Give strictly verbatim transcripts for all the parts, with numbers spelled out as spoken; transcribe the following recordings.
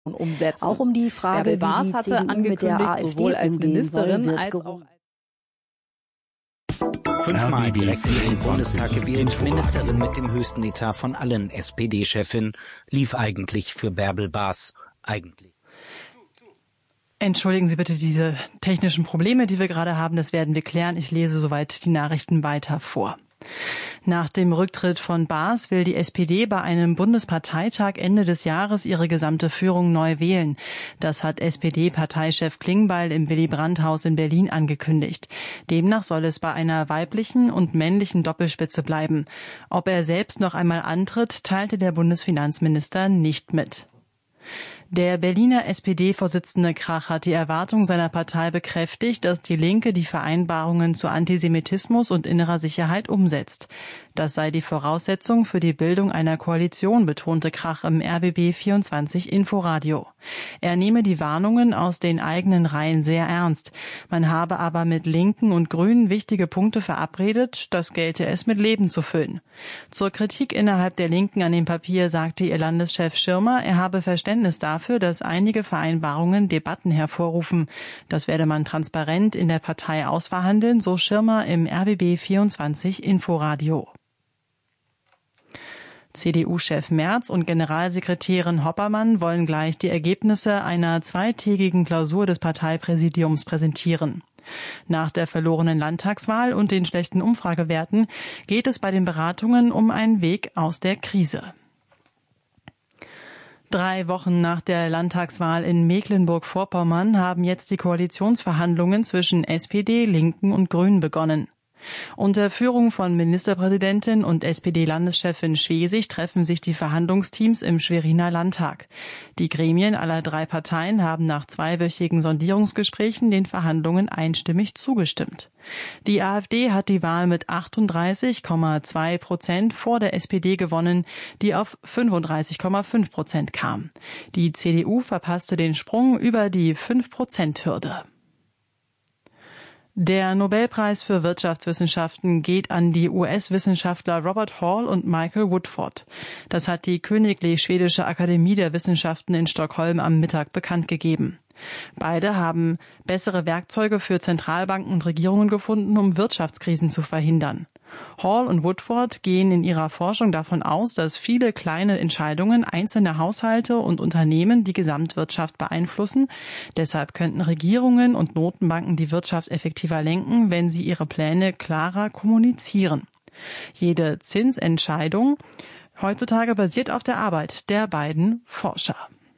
umsetzen. Auch um die Frage, Bärbel wie Baas die hatte C D U mit der angekündigt, AfD sowohl als umgehen soll, Ministerin wird als auch gerungen. Fünfmal direkt in den Bundestag gewählt, Ministerin mit dem höchsten Etat von allen, S P D-Chefin, lief eigentlich für Bärbel Baas. Eigentlich. Entschuldigen Sie bitte diese technischen Probleme, die wir gerade haben. Das werden wir klären. Ich lese soweit die Nachrichten weiter vor. Nach dem Rücktritt von Baas will die S P D bei einem Bundesparteitag Ende des Jahres ihre gesamte Führung neu wählen. Das hat S P D-Parteichef Klingbeil im Willy-Brandt-Haus in Berlin angekündigt. Demnach soll es bei einer weiblichen und männlichen Doppelspitze bleiben. Ob er selbst noch einmal antritt, teilte der Bundesfinanzminister nicht mit. Der Berliner S P D-Vorsitzende Krach hat die Erwartung seiner Partei bekräftigt, dass die Linke die Vereinbarungen zu Antisemitismus und innerer Sicherheit umsetzt. Das sei die Voraussetzung für die Bildung einer Koalition, betonte Krach im R B B vierundzwanzig Inforadio. Er nehme die Warnungen aus den eigenen Reihen sehr ernst. Man habe aber mit Linken und Grünen wichtige Punkte verabredet, das gelte es mit Leben zu füllen. Zur Kritik innerhalb der Linken an dem Papier sagte ihr Landeschef Schirmer, er habe Verständnis dafür, dass einige Vereinbarungen Debatten hervorrufen. Das werde man transparent in der Partei ausverhandeln, so Schirmer im R B B vierundzwanzig Inforadio. C D U-Chef Merz und Generalsekretärin Hoppermann wollen gleich die Ergebnisse einer zweitägigen Klausur des Parteipräsidiums präsentieren. Nach der verlorenen Landtagswahl und den schlechten Umfragewerten geht es bei den Beratungen um einen Weg aus der Krise. Drei Wochen nach der Landtagswahl in Mecklenburg-Vorpommern haben jetzt die Koalitionsverhandlungen zwischen S P D, Linken und Grünen begonnen. Unter Führung von Ministerpräsidentin und S P D-Landeschefin Schwesig treffen sich die Verhandlungsteams im Schweriner Landtag. Die Gremien aller drei Parteien haben nach zweiwöchigen Sondierungsgesprächen den Verhandlungen einstimmig zugestimmt. Die AfD hat die Wahl mit achtunddreißig Komma zwei Prozent vor der S P D gewonnen, die auf fünfunddreißig Komma fünf Prozent kam. Die C D U verpasste den Sprung über die fünf Prozent Hürde. Der Nobelpreis für Wirtschaftswissenschaften geht an die U S-Wissenschaftler Robert Hall und Michael Woodford. Das hat die Königlich Schwedische Akademie der Wissenschaften in Stockholm am Mittag bekannt gegeben. Beide haben bessere Werkzeuge für Zentralbanken und Regierungen gefunden, um Wirtschaftskrisen zu verhindern. Hall und Woodford gehen in ihrer Forschung davon aus, dass viele kleine Entscheidungen einzelner Haushalte und Unternehmen die Gesamtwirtschaft beeinflussen. Deshalb könnten Regierungen und Notenbanken die Wirtschaft effektiver lenken, wenn sie ihre Pläne klarer kommunizieren. Jede Zinsentscheidung heutzutage basiert auf der Arbeit der beiden Forscher.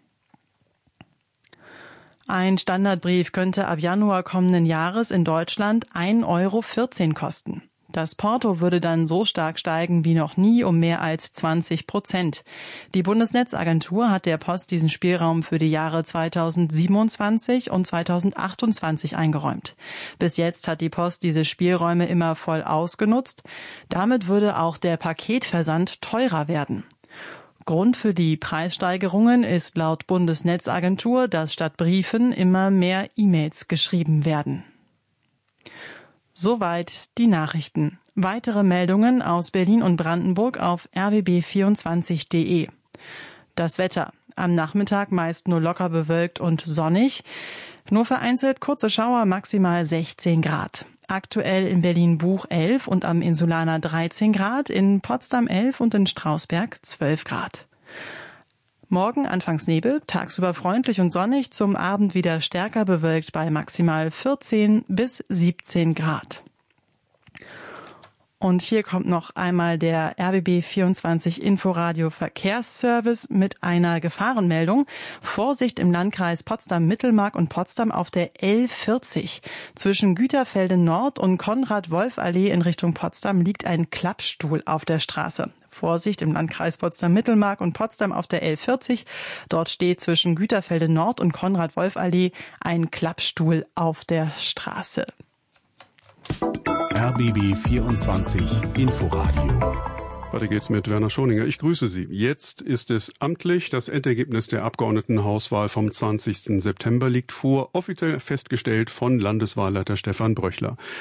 Ein Standardbrief könnte ab Januar kommenden Jahres in Deutschland ein Euro vierzehn kosten. Das Porto würde dann so stark steigen wie noch nie um mehr als zwanzig Prozent. Die Bundesnetzagentur hat der Post diesen Spielraum für die Jahre zweitausendsiebenundzwanzig und zweitausendachtundzwanzig eingeräumt. Bis jetzt hat die Post diese Spielräume immer voll ausgenutzt. Damit würde auch der Paketversand teurer werden. Grund für die Preissteigerungen ist laut Bundesnetzagentur, dass statt Briefen immer mehr E-Mails geschrieben werden. Soweit die Nachrichten. Weitere Meldungen aus Berlin und Brandenburg auf r w b vierundzwanzig punkt d e. Das Wetter. Am Nachmittag meist nur locker bewölkt und sonnig. Nur vereinzelt kurze Schauer, maximal sechzehn Grad. Aktuell in Berlin-Buch elf und am Insulaner dreizehn Grad, in Potsdam elf und in Strausberg zwölf Grad. Morgen anfangs Nebel, tagsüber freundlich und sonnig, zum Abend wieder stärker bewölkt bei maximal vierzehn bis siebzehn Grad. Und hier kommt noch einmal der R B B vierundzwanzig Inforadio Verkehrsservice mit einer Gefahrenmeldung. Vorsicht im Landkreis Potsdam-Mittelmark und Potsdam auf der L vierzig. Zwischen Güterfelde Nord und Konrad-Wolf-Allee in Richtung Potsdam liegt ein Klappstuhl auf der Straße. Vorsicht im Landkreis Potsdam-Mittelmark und Potsdam auf der L vierzig. Dort steht zwischen Güterfelde Nord und Konrad-Wolf-Allee ein Klappstuhl auf der Straße. R B B vierundzwanzig Inforadio. Weiter geht's mit Werner Schoninger. Ich grüße Sie. Jetzt ist es amtlich. Das Endergebnis der Abgeordnetenhauswahl vom zwanzigsten September liegt vor, offiziell festgestellt von Landeswahlleiter Stefan Bröchler.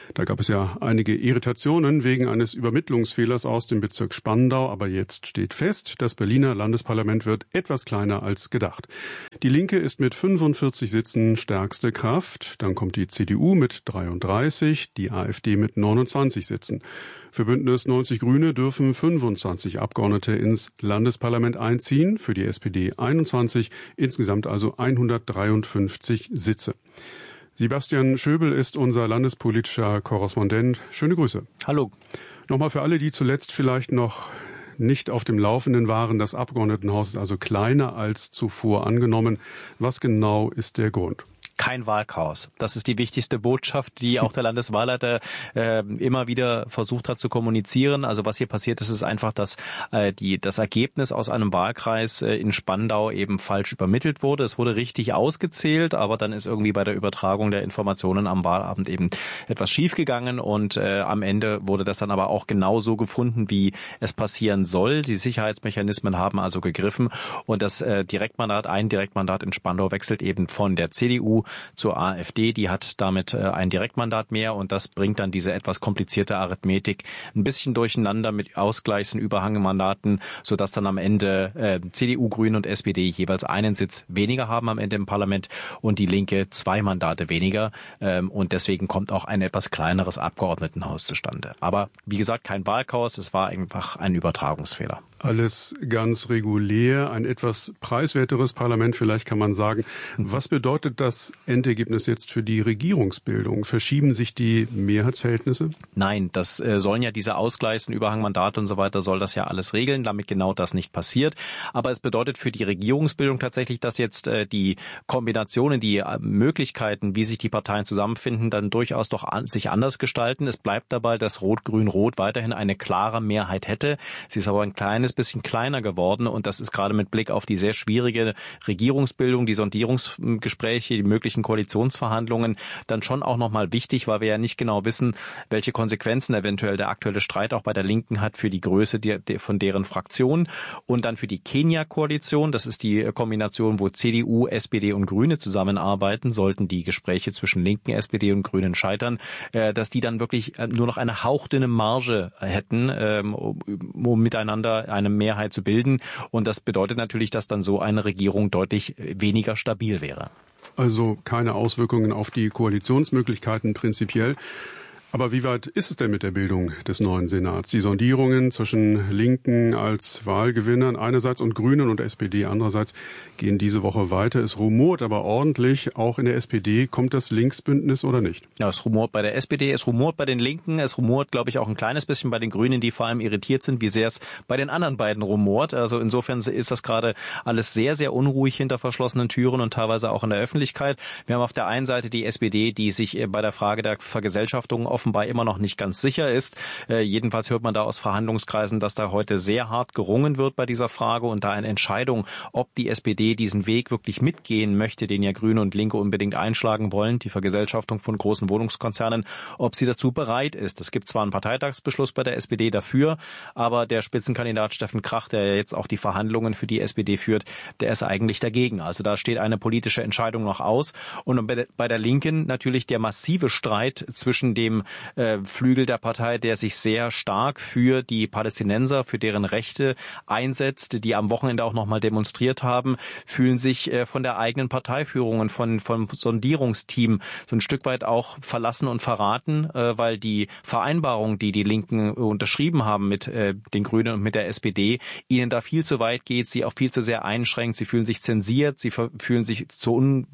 Da gab es ja einige Irritationen wegen eines Übermittlungsfehlers aus dem Bezirk Spandau. Aber jetzt steht fest, das Berliner Landesparlament wird etwas kleiner als gedacht. Die Linke ist mit fünfundvierzig Sitzen stärkste Kraft. Dann kommt die C D U mit dreiunddreißig, die AfD mit neunundzwanzig Sitzen. Für Bündnis neunzig Grüne dürfen fünfundzwanzig Abgeordnete ins Landesparlament einziehen, für die S P D einundzwanzig, insgesamt also hundertdreiundfünfzig Sitze. Sebastian Schöbel ist unser landespolitischer Korrespondent. Schöne Grüße. Hallo. Nochmal für alle, die zuletzt vielleicht noch nicht auf dem Laufenden waren, das Abgeordnetenhaus ist also kleiner als zuvor angenommen. Was genau ist der Grund? Kein Wahlchaos. Das ist die wichtigste Botschaft, die auch der Landeswahlleiter äh, immer wieder versucht hat zu kommunizieren. Also was hier passiert ist, ist einfach, dass äh, die das Ergebnis aus einem Wahlkreis äh, in Spandau eben falsch übermittelt wurde. Es wurde richtig ausgezählt, aber dann ist irgendwie bei der Übertragung der Informationen am Wahlabend eben etwas schiefgegangen und äh, am Ende wurde das dann aber auch genau so gefunden, wie es passieren soll. Die Sicherheitsmechanismen haben also gegriffen und das äh, Direktmandat, ein Direktmandat in Spandau wechselt eben von der C D U zur AfD, die hat damit äh, ein Direktmandat mehr und das bringt dann diese etwas komplizierte Arithmetik ein bisschen durcheinander mit Ausgleichs- und Überhangmandaten, sodass dann am Ende äh, C D U, Grüne und S P D jeweils einen Sitz weniger haben am Ende im Parlament und die Linke zwei Mandate weniger ähm, und deswegen kommt auch ein etwas kleineres Abgeordnetenhaus zustande. Aber wie gesagt, kein Wahlchaos, es war einfach ein Übertragungsfehler. Alles ganz regulär, ein etwas preiswerteres Parlament, vielleicht kann man sagen. Was bedeutet das Endergebnis jetzt für die Regierungsbildung? Verschieben sich die Mehrheitsverhältnisse? Nein, das äh, sollen ja diese Ausgleichen, Überhangmandate und so weiter, soll das ja alles regeln, damit genau das nicht passiert. Aber es bedeutet für die Regierungsbildung tatsächlich, dass jetzt äh, die Kombinationen, die äh, Möglichkeiten, wie sich die Parteien zusammenfinden, dann durchaus doch an, sich anders gestalten. Es bleibt dabei, dass Rot-Grün-Rot weiterhin eine klare Mehrheit hätte. Sie ist aber ein kleines bisschen kleiner geworden und das ist gerade mit Blick auf die sehr schwierige Regierungsbildung, die Sondierungsgespräche, die möglichen Koalitionsverhandlungen dann schon auch nochmal wichtig, weil wir ja nicht genau wissen, welche Konsequenzen eventuell der aktuelle Streit auch bei der Linken hat für die Größe der, der, von deren Fraktion und dann für die Kenia-Koalition, das ist die Kombination, wo C D U, S P D und Grüne zusammenarbeiten, sollten die Gespräche zwischen Linken, S P D und Grünen scheitern, äh, dass die dann wirklich nur noch eine hauchdünne Marge hätten, ähm, um, um miteinander eine Mehrheit zu bilden. Und das bedeutet natürlich, dass dann so eine Regierung deutlich weniger stabil wäre. Also keine Auswirkungen auf die Koalitionsmöglichkeiten prinzipiell. Aber wie weit ist es denn mit der Bildung des neuen Senats? Die Sondierungen zwischen Linken als Wahlgewinnern einerseits und Grünen und S P D andererseits gehen diese Woche weiter. Es rumort aber ordentlich, auch in der S P D. Kommt das Linksbündnis oder nicht? Ja, es rumort bei der S P D, es rumort bei den Linken, es rumort, glaube ich, auch ein kleines bisschen bei den Grünen, die vor allem irritiert sind, wie sehr es bei den anderen beiden rumort. Also insofern ist das gerade alles sehr, sehr unruhig hinter verschlossenen Türen und teilweise auch in der Öffentlichkeit. Wir haben auf der einen Seite die S P D, die sich bei der Frage der Vergesellschaftung offenbar immer noch nicht ganz sicher ist. Äh, jedenfalls hört man da aus Verhandlungskreisen, dass da heute sehr hart gerungen wird bei dieser Frage und da eine Entscheidung, ob die S P D diesen Weg wirklich mitgehen möchte, den ja Grüne und Linke unbedingt einschlagen wollen, die Vergesellschaftung von großen Wohnungskonzernen, ob sie dazu bereit ist. Es gibt zwar einen Parteitagsbeschluss bei der S P D dafür, aber der Spitzenkandidat Steffen Krach, der jetzt auch die Verhandlungen für die S P D führt, der ist eigentlich dagegen. Also da steht eine politische Entscheidung noch aus. Und bei der Linken natürlich der massive Streit zwischen dem äh, Flügel der Partei, der sich sehr stark für die Palästinenser, für deren Rechte einsetzt, die am Wochenende auch nochmal demonstriert haben, fühlen sich äh, von der eigenen Parteiführung und von, vom Sondierungsteam so ein Stück weit auch verlassen und verraten, äh, weil die Vereinbarung, die die Linken unterschrieben haben mit äh, den Grünen und mit der S P D, ihnen da viel zu weit geht, sie auch viel zu sehr einschränkt, sie fühlen sich zensiert, sie fühlen sich zu,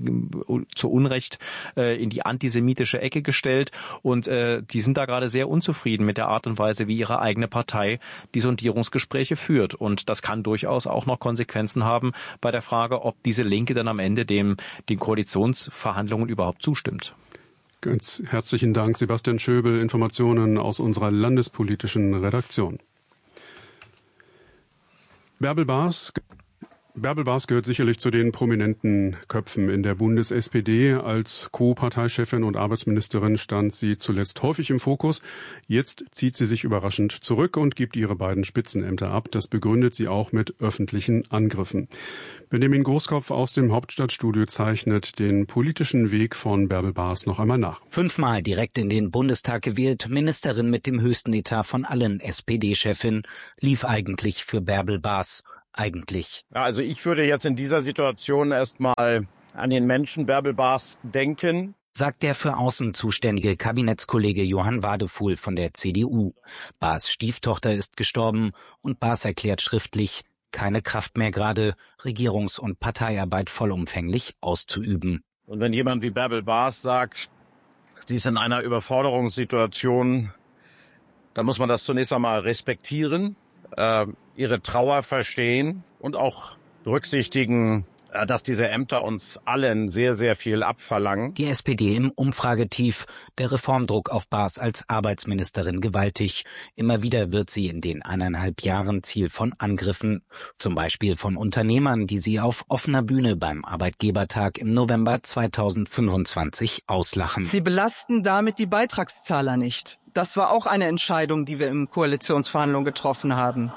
un, zu Unrecht äh, in die antisemitische Ecke gestellt und äh, die sind da gerade sehr unzufrieden mit der Art und Weise, wie ihre eigene Partei die Sondierungsgespräche führt. Und das kann durchaus auch noch Konsequenzen haben bei der Frage, ob diese Linke dann am Ende dem, den Koalitionsverhandlungen überhaupt zustimmt. Ganz herzlichen Dank, Sebastian Schöbel. Informationen aus unserer landespolitischen Redaktion. Bärbel Baas Bärbel Baas gehört sicherlich zu den prominenten Köpfen in der Bundes-S P D. Als Co-Parteichefin und Arbeitsministerin stand sie zuletzt häufig im Fokus. Jetzt zieht sie sich überraschend zurück und gibt ihre beiden Spitzenämter ab. Das begründet sie auch mit öffentlichen Angriffen. Benjamin Großkopf aus dem Hauptstadtstudio zeichnet den politischen Weg von Bärbel Baas noch einmal nach. Fünfmal direkt in den Bundestag gewählt, Ministerin mit dem höchsten Etat von allen, S P D-Chefin, lief eigentlich für Bärbel Baas. Eigentlich. Ja, also ich würde jetzt in dieser Situation erstmal an den Menschen Bärbel Baas denken, sagt der für Außen zuständige Kabinettskollege Johann Wadefuhl von der C D U. Baas' Stieftochter ist gestorben und Baas erklärt schriftlich, keine Kraft mehr gerade, Regierungs- und Parteiarbeit vollumfänglich auszuüben. Und wenn jemand wie Bärbel Baas sagt, sie ist in einer Überforderungssituation, dann muss man das zunächst einmal respektieren, äh, ihre Trauer verstehen und auch berücksichtigen, dass diese Ämter uns allen sehr, sehr viel abverlangen. Die S P D im Umfragetief, der Reformdruck auf Baas als Arbeitsministerin gewaltig. Immer wieder wird sie in den eineinhalb Jahren Ziel von Angriffen, zum Beispiel von Unternehmern, die sie auf offener Bühne beim Arbeitgebertag im November zweitausendfünfundzwanzig auslachen. Sie belasten damit die Beitragszahler nicht. Das war auch eine Entscheidung, die wir in Koalitionsverhandlungen getroffen haben.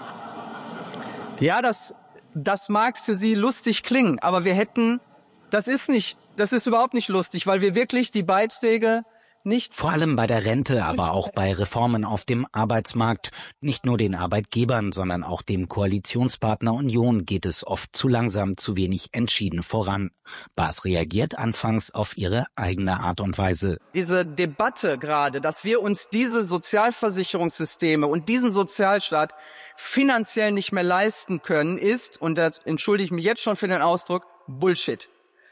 Ja, das Das mag für Sie lustig klingen, aber wir hätten, das ist nicht, das ist überhaupt nicht lustig, weil wir wirklich die Beiträge nicht... Vor allem bei der Rente, aber auch bei Reformen auf dem Arbeitsmarkt. Nicht nur den Arbeitgebern, sondern auch dem Koalitionspartner Union geht es oft zu langsam, zu wenig entschieden voran. Baas reagiert anfangs auf ihre eigene Art und Weise. Diese Debatte gerade, dass wir uns diese Sozialversicherungssysteme und diesen Sozialstaat finanziell nicht mehr leisten können, ist, und das entschuldige ich mich jetzt schon für den Ausdruck, Bullshit.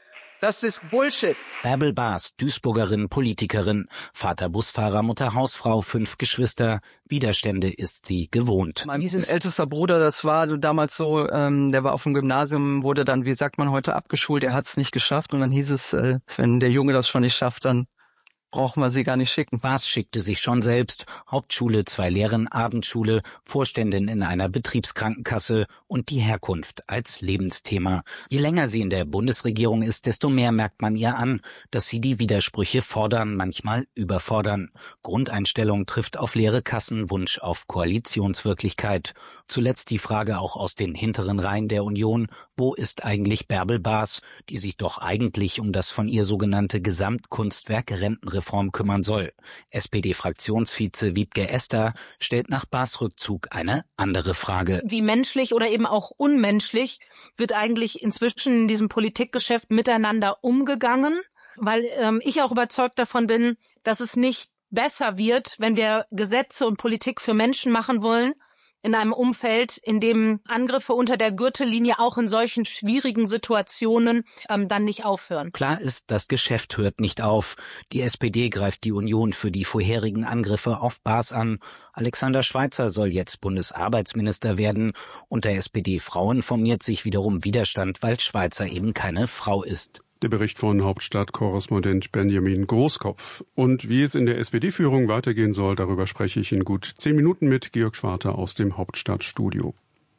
Das ist Bullshit. Bärbel Baas, Duisburgerin, Politikerin, Vater Busfahrer, Mutter Hausfrau, fünf Geschwister. Widerstände ist sie gewohnt. Mein ältester Bruder, das war damals so, ähm, der war auf dem Gymnasium, wurde dann, wie sagt man heute, abgeschult. Er hat es nicht geschafft und dann hieß es, äh, wenn der Junge das schon nicht schafft, dann brauchen wir sie gar nicht schicken. Baas schickte sich schon selbst. Hauptschule, zwei Lehren, Abendschule, Vorständin in einer Betriebskrankenkasse und die Herkunft als Lebensthema. Je länger sie in der Bundesregierung ist, desto mehr merkt man ihr an, dass sie die Widersprüche fordern, manchmal überfordern. Grundeinstellung trifft auf leere Kassen, Wunsch auf Koalitionswirklichkeit. Zuletzt die Frage auch aus den hinteren Reihen der Union, wo ist eigentlich Bärbel Baas, die sich doch eigentlich um das von ihr sogenannte Gesamtkunstwerk Rentenreform kümmern soll. S P D-Fraktionsvize Wiebke Esther stellt nach Baas Rückzug eine andere Frage. Wie menschlich oder eben auch unmenschlich wird eigentlich inzwischen in diesem Politikgeschäft miteinander umgegangen, weil ähm, ich auch überzeugt davon bin, dass es nicht besser wird, wenn wir Gesetze und Politik für Menschen machen wollen, in einem Umfeld, in dem Angriffe unter der Gürtellinie auch in solchen schwierigen Situationen ähm, dann nicht aufhören. Klar ist, das Geschäft hört nicht auf. Die S P D greift die Union für die vorherigen Angriffe auf Baas an. Alexander Schweitzer soll jetzt Bundesarbeitsminister werden. Unter S P D-Frauen formiert sich wiederum Widerstand, weil Schweitzer eben keine Frau ist. Der Bericht von Hauptstadtkorrespondent Benjamin Großkopf. Und wie es in der S P D-Führung weitergehen soll, darüber spreche ich in gut zehn Minuten mit Georg Schwarte aus dem Hauptstadtstudio.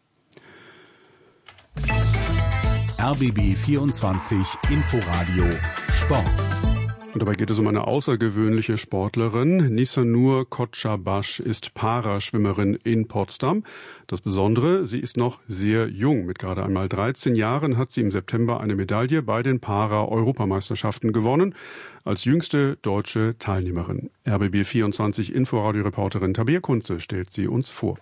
R B B vierundzwanzig Inforadio Sport. Und dabei geht es um eine außergewöhnliche Sportlerin. Nisanur Kocabaş ist Paraschwimmerin in Potsdam. Das Besondere, sie ist noch sehr jung. Mit gerade einmal dreizehn Jahren hat sie im September eine Medaille bei den Para-Europameisterschaften gewonnen. Als jüngste deutsche Teilnehmerin. R B B vierundzwanzig Inforadio-Reporterin Tabea Kunze stellt sie uns vor.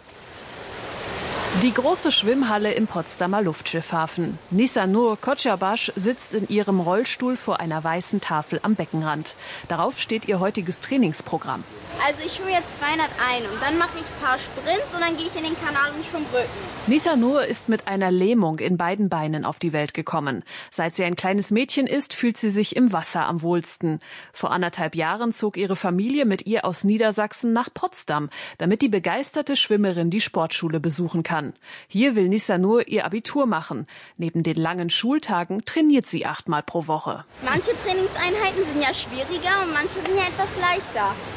Die große Schwimmhalle im Potsdamer Luftschiffhafen. Nisanur Kocabaş sitzt in ihrem Rollstuhl vor einer weißen Tafel am Beckenrand. Darauf steht ihr heutiges Trainingsprogramm. Also ich schwimme jetzt zweihunderteins und dann mache ich ein paar Sprints und dann gehe ich in den Kanal und schwimme Rücken. Nisanur ist mit einer Lähmung in beiden Beinen auf die Welt gekommen. Seit sie ein kleines Mädchen ist, fühlt sie sich im Wasser am wohlsten. Vor anderthalb Jahren zog ihre Familie mit ihr aus Niedersachsen nach Potsdam, damit die begeisterte Schwimmerin die Sportschule besuchen kann. Hier will Nisanur ihr Abitur machen. Neben den langen Schultagen trainiert sie achtmal pro Woche. Manche Trainingseinheiten sind ja schwieriger und manche sind ja etwas leichter.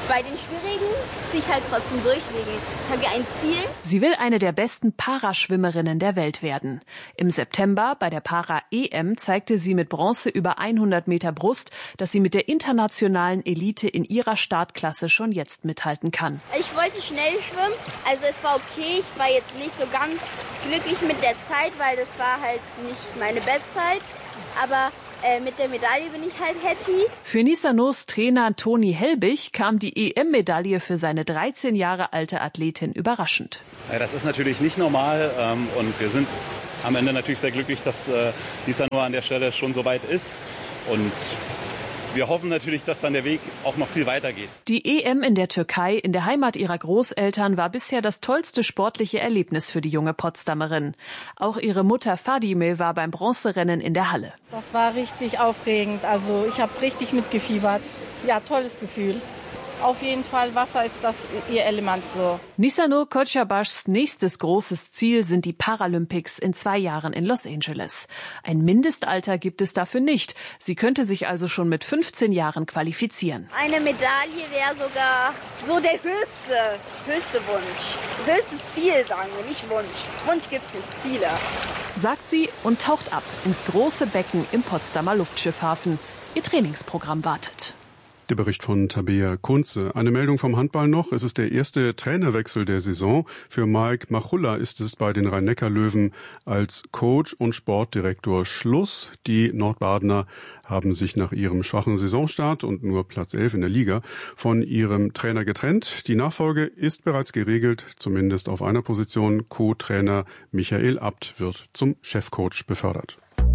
bei den schwierigen ziehe ich halt trotzdem durch, wegen ich habe ja ein Ziel. Sie will eine der besten Paraschwimmerinnen der Welt werden. Im September bei der Para-E M zeigte sie mit Bronze über hundert Meter Brust, dass sie mit der internationalen Elite in ihrer Startklasse schon jetzt mithalten kann. Ich wollte schnell schwimmen, also es war okay. Ich war jetzt nicht so ganz glücklich mit der Zeit, weil das war halt nicht meine Bestzeit. Aber äh, mit der Medaille bin ich halt happy. Für Nisanos Trainer Toni Helbig kam die E M-Medaille für seine dreizehn Jahre alte Athletin überraschend. Ja, das ist natürlich nicht normal ähm, und wir sind am Ende natürlich sehr glücklich, dass äh, Nisano an der Stelle schon so weit ist. Und wir hoffen natürlich, dass dann der Weg auch noch viel weiter geht. Die E M in der Türkei, in der Heimat ihrer Großeltern, war bisher das tollste sportliche Erlebnis für die junge Potsdamerin. Auch ihre Mutter Fadime war beim Bronzerennen in der Halle. Das war richtig aufregend. Also ich habe richtig mitgefiebert. Ja, tolles Gefühl. Auf jeden Fall, Wasser ist das ihr Element so. Nisano Kocabaş's nächstes großes Ziel sind die Paralympics in zwei Jahren in Los Angeles. Ein Mindestalter gibt es dafür nicht. Sie könnte sich also schon mit fünfzehn Jahren qualifizieren. Eine Medaille wäre sogar so der höchste, höchste Wunsch. Höchste Ziel, sagen wir, nicht Wunsch. Wunsch gibt's nicht, Ziele. Sagt sie und taucht ab ins große Becken im Potsdamer Luftschiffhafen. Ihr Trainingsprogramm wartet. Der Bericht von Tabea Kunze. Eine Meldung vom Handball noch. Es ist der erste Trainerwechsel der Saison. Für Mike Machulla ist es bei den Rhein-Neckar-Löwen als Coach und Sportdirektor Schluss. Die Nordbadener haben sich nach ihrem schwachen Saisonstart und nur Platz elf in der Liga von ihrem Trainer getrennt. Die Nachfolge ist bereits geregelt, zumindest auf einer Position. Co-Trainer Michael Abt wird zum Chefcoach befördert.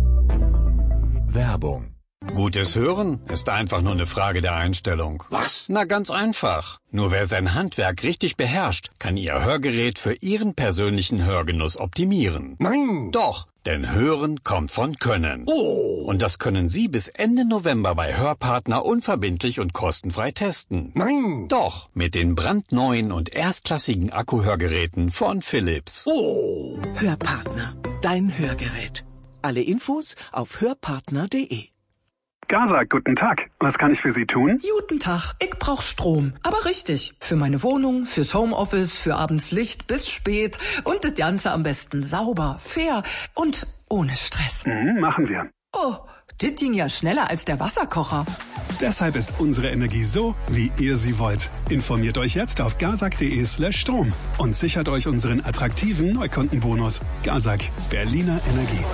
Werbung. Gutes Hören ist einfach nur eine Frage der Einstellung. Was? Na, ganz einfach. Nur wer sein Handwerk richtig beherrscht, kann Ihr Hörgerät für Ihren persönlichen Hörgenuss optimieren. Nein! Doch, denn Hören kommt von Können. Oh! Und das können Sie bis Ende November bei Hörpartner unverbindlich und kostenfrei testen. Nein! Doch, mit den brandneuen und erstklassigen Akkuhörgeräten von Philips. Oh! Hörpartner, dein Hörgerät. Alle Infos auf hörpartner punkt de. Gasak, guten Tag. Was kann ich für Sie tun? Guten Tag. Ich brauch Strom. Aber richtig. Für meine Wohnung, fürs Homeoffice, für abends Licht bis spät. Und das Ganze am besten sauber, fair und ohne Stress. Mhm, machen wir. Oh, das ging ja schneller als der Wasserkocher. Deshalb ist unsere Energie so, wie ihr sie wollt. Informiert euch jetzt auf gasak punkt de slash Strom und sichert euch unseren attraktiven Neukundenbonus. Gasak, Berliner Energie.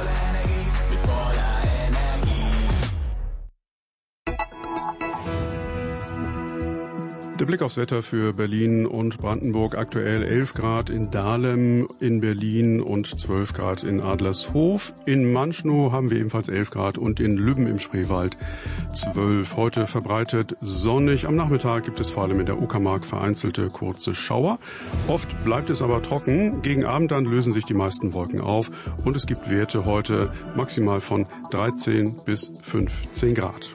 Der Blick aufs Wetter für Berlin und Brandenburg. Aktuell elf Grad in Dahlem in Berlin und zwölf Grad in Adlershof. In Manschnow haben wir ebenfalls elf Grad und in Lübben im Spreewald zwölf. Heute verbreitet sonnig. Am Nachmittag gibt es vor allem in der Uckermark vereinzelte kurze Schauer. Oft bleibt es aber trocken. Gegen Abend dann lösen sich die meisten Wolken auf und es gibt Werte heute maximal von dreizehn bis fünfzehn Grad.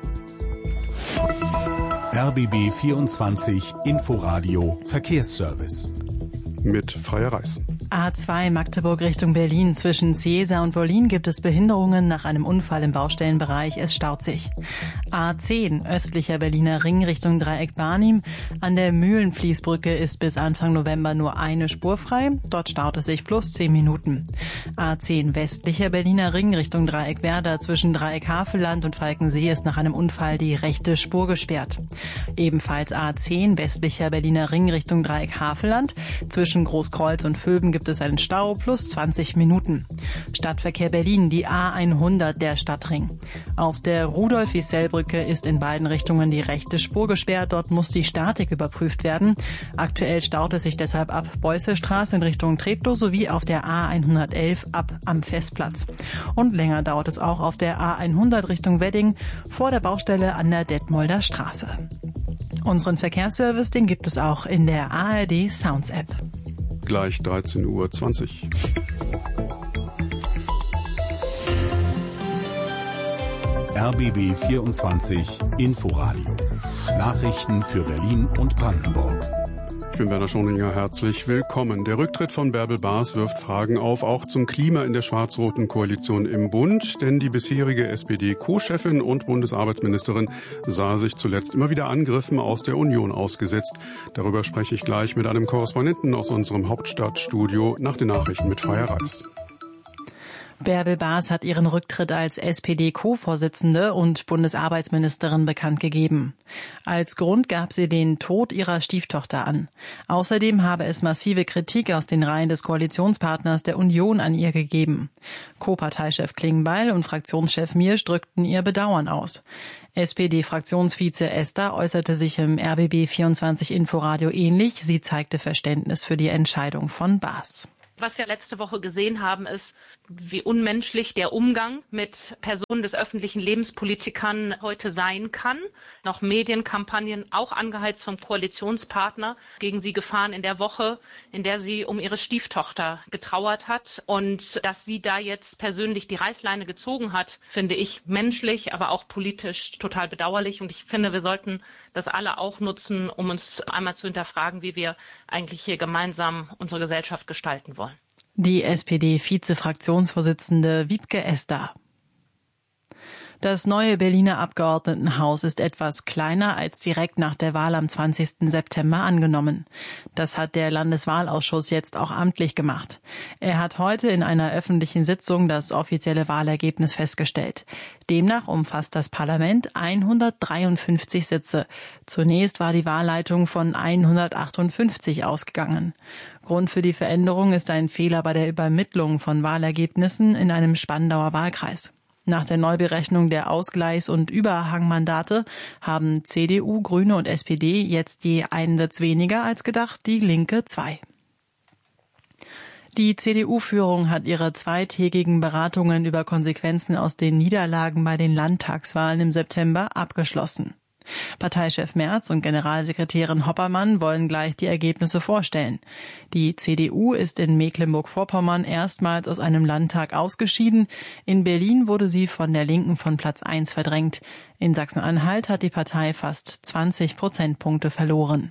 R B B vierundzwanzig Inforadio Verkehrsservice. Mit Freier Reis. A zwei Magdeburg Richtung Berlin. Zwischen Ciesa und Wollin gibt es Behinderungen nach einem Unfall im Baustellenbereich. Es staut sich. A zehn östlicher Berliner Ring Richtung Dreieck Barnim. An der Mühlenfließbrücke ist bis Anfang November nur eine Spur frei. Dort staut es sich plus zehn Minuten. A zehn westlicher Berliner Ring Richtung Dreieck Werder. Zwischen Dreieck Havelland und Falkensee ist nach einem Unfall die rechte Spur gesperrt. Ebenfalls A zehn westlicher Berliner Ring Richtung Dreieck Havelland. Zwischen Großkreuz und Vöben gibt es einen Stau plus zwanzig Minuten. Stadtverkehr Berlin, die A hundert, der Stadtring. Auf der Rudolf-Wiesel-Brücke ist in beiden Richtungen die rechte Spur gesperrt. Dort muss die Statik überprüft werden. Aktuell staut es sich deshalb ab Beusselstraße in Richtung Treptow sowie auf der A hundertelf ab am Festplatz. Und länger dauert es auch auf der A hundert Richtung Wedding vor der Baustelle an der Detmolder Straße. Unseren Verkehrsservice, den gibt es auch in der A R D Sounds App. Gleich dreizehn Uhr zwanzig. R B B vierundzwanzig Inforadio. Nachrichten für Berlin und Brandenburg. Ich bin Werner Schoninger, herzlich willkommen. Der Rücktritt von Bärbel Baas wirft Fragen auf, auch zum Klima in der schwarz-roten Koalition im Bund. Denn die bisherige S P D-Co-Chefin und Bundesarbeitsministerin sah sich zuletzt immer wieder Angriffen aus der Union ausgesetzt. Darüber spreche ich gleich mit einem Korrespondenten aus unserem Hauptstadtstudio nach den Nachrichten mit Freier Reis. Bärbel Baas hat ihren Rücktritt als S P D-Co-Vorsitzende und Bundesarbeitsministerin bekannt gegeben. Als Grund gab sie den Tod ihrer Stieftochter an. Außerdem habe es massive Kritik aus den Reihen des Koalitionspartners der Union an ihr gegeben. Co-Parteichef Klingbeil und Fraktionschef Miersch drückten ihr Bedauern aus. S P D-Fraktionsvize Esther äußerte sich im R B B vierundzwanzig Inforadio ähnlich. Sie zeigte Verständnis für die Entscheidung von Baas. Was wir letzte Woche gesehen haben, ist, wie unmenschlich der Umgang mit Personen des öffentlichen Lebens, Politikern heute sein kann. Noch Medienkampagnen, auch angeheizt vom Koalitionspartner, gegen sie gefahren in der Woche, in der sie um ihre Stieftochter getrauert hat. Und dass sie da jetzt persönlich die Reißleine gezogen hat, finde ich menschlich, aber auch politisch total bedauerlich. Und ich finde, wir sollten das alle auch nutzen, um uns einmal zu hinterfragen, wie wir eigentlich hier gemeinsam unsere Gesellschaft gestalten wollen. Die S P D-Vize-Fraktionsvorsitzende Wiebke Esther. Das neue Berliner Abgeordnetenhaus ist etwas kleiner als direkt nach der Wahl am zwanzigsten September angenommen. Das hat der Landeswahlausschuss jetzt auch amtlich gemacht. Er hat heute in einer öffentlichen Sitzung das offizielle Wahlergebnis festgestellt. Demnach umfasst das Parlament hundertdreiundfünfzig Sitze. Zunächst war die Wahlleitung von hundertachtundfünfzig ausgegangen. Grund für die Veränderung ist ein Fehler bei der Übermittlung von Wahlergebnissen in einem Spandauer Wahlkreis. Nach der Neuberechnung der Ausgleichs- und Überhangmandate haben C D U, Grüne und S P D jetzt je einen Sitz weniger als gedacht, die Linke zwei. Die C D U-Führung hat ihre zweitägigen Beratungen über Konsequenzen aus den Niederlagen bei den Landtagswahlen im September abgeschlossen. Parteichef Merz und Generalsekretärin Hoppermann wollen gleich die Ergebnisse vorstellen. Die C D U ist in Mecklenburg-Vorpommern erstmals aus einem Landtag ausgeschieden. In Berlin wurde sie von der Linken von Platz eins verdrängt. In Sachsen-Anhalt hat die Partei fast zwanzig Prozentpunkte verloren.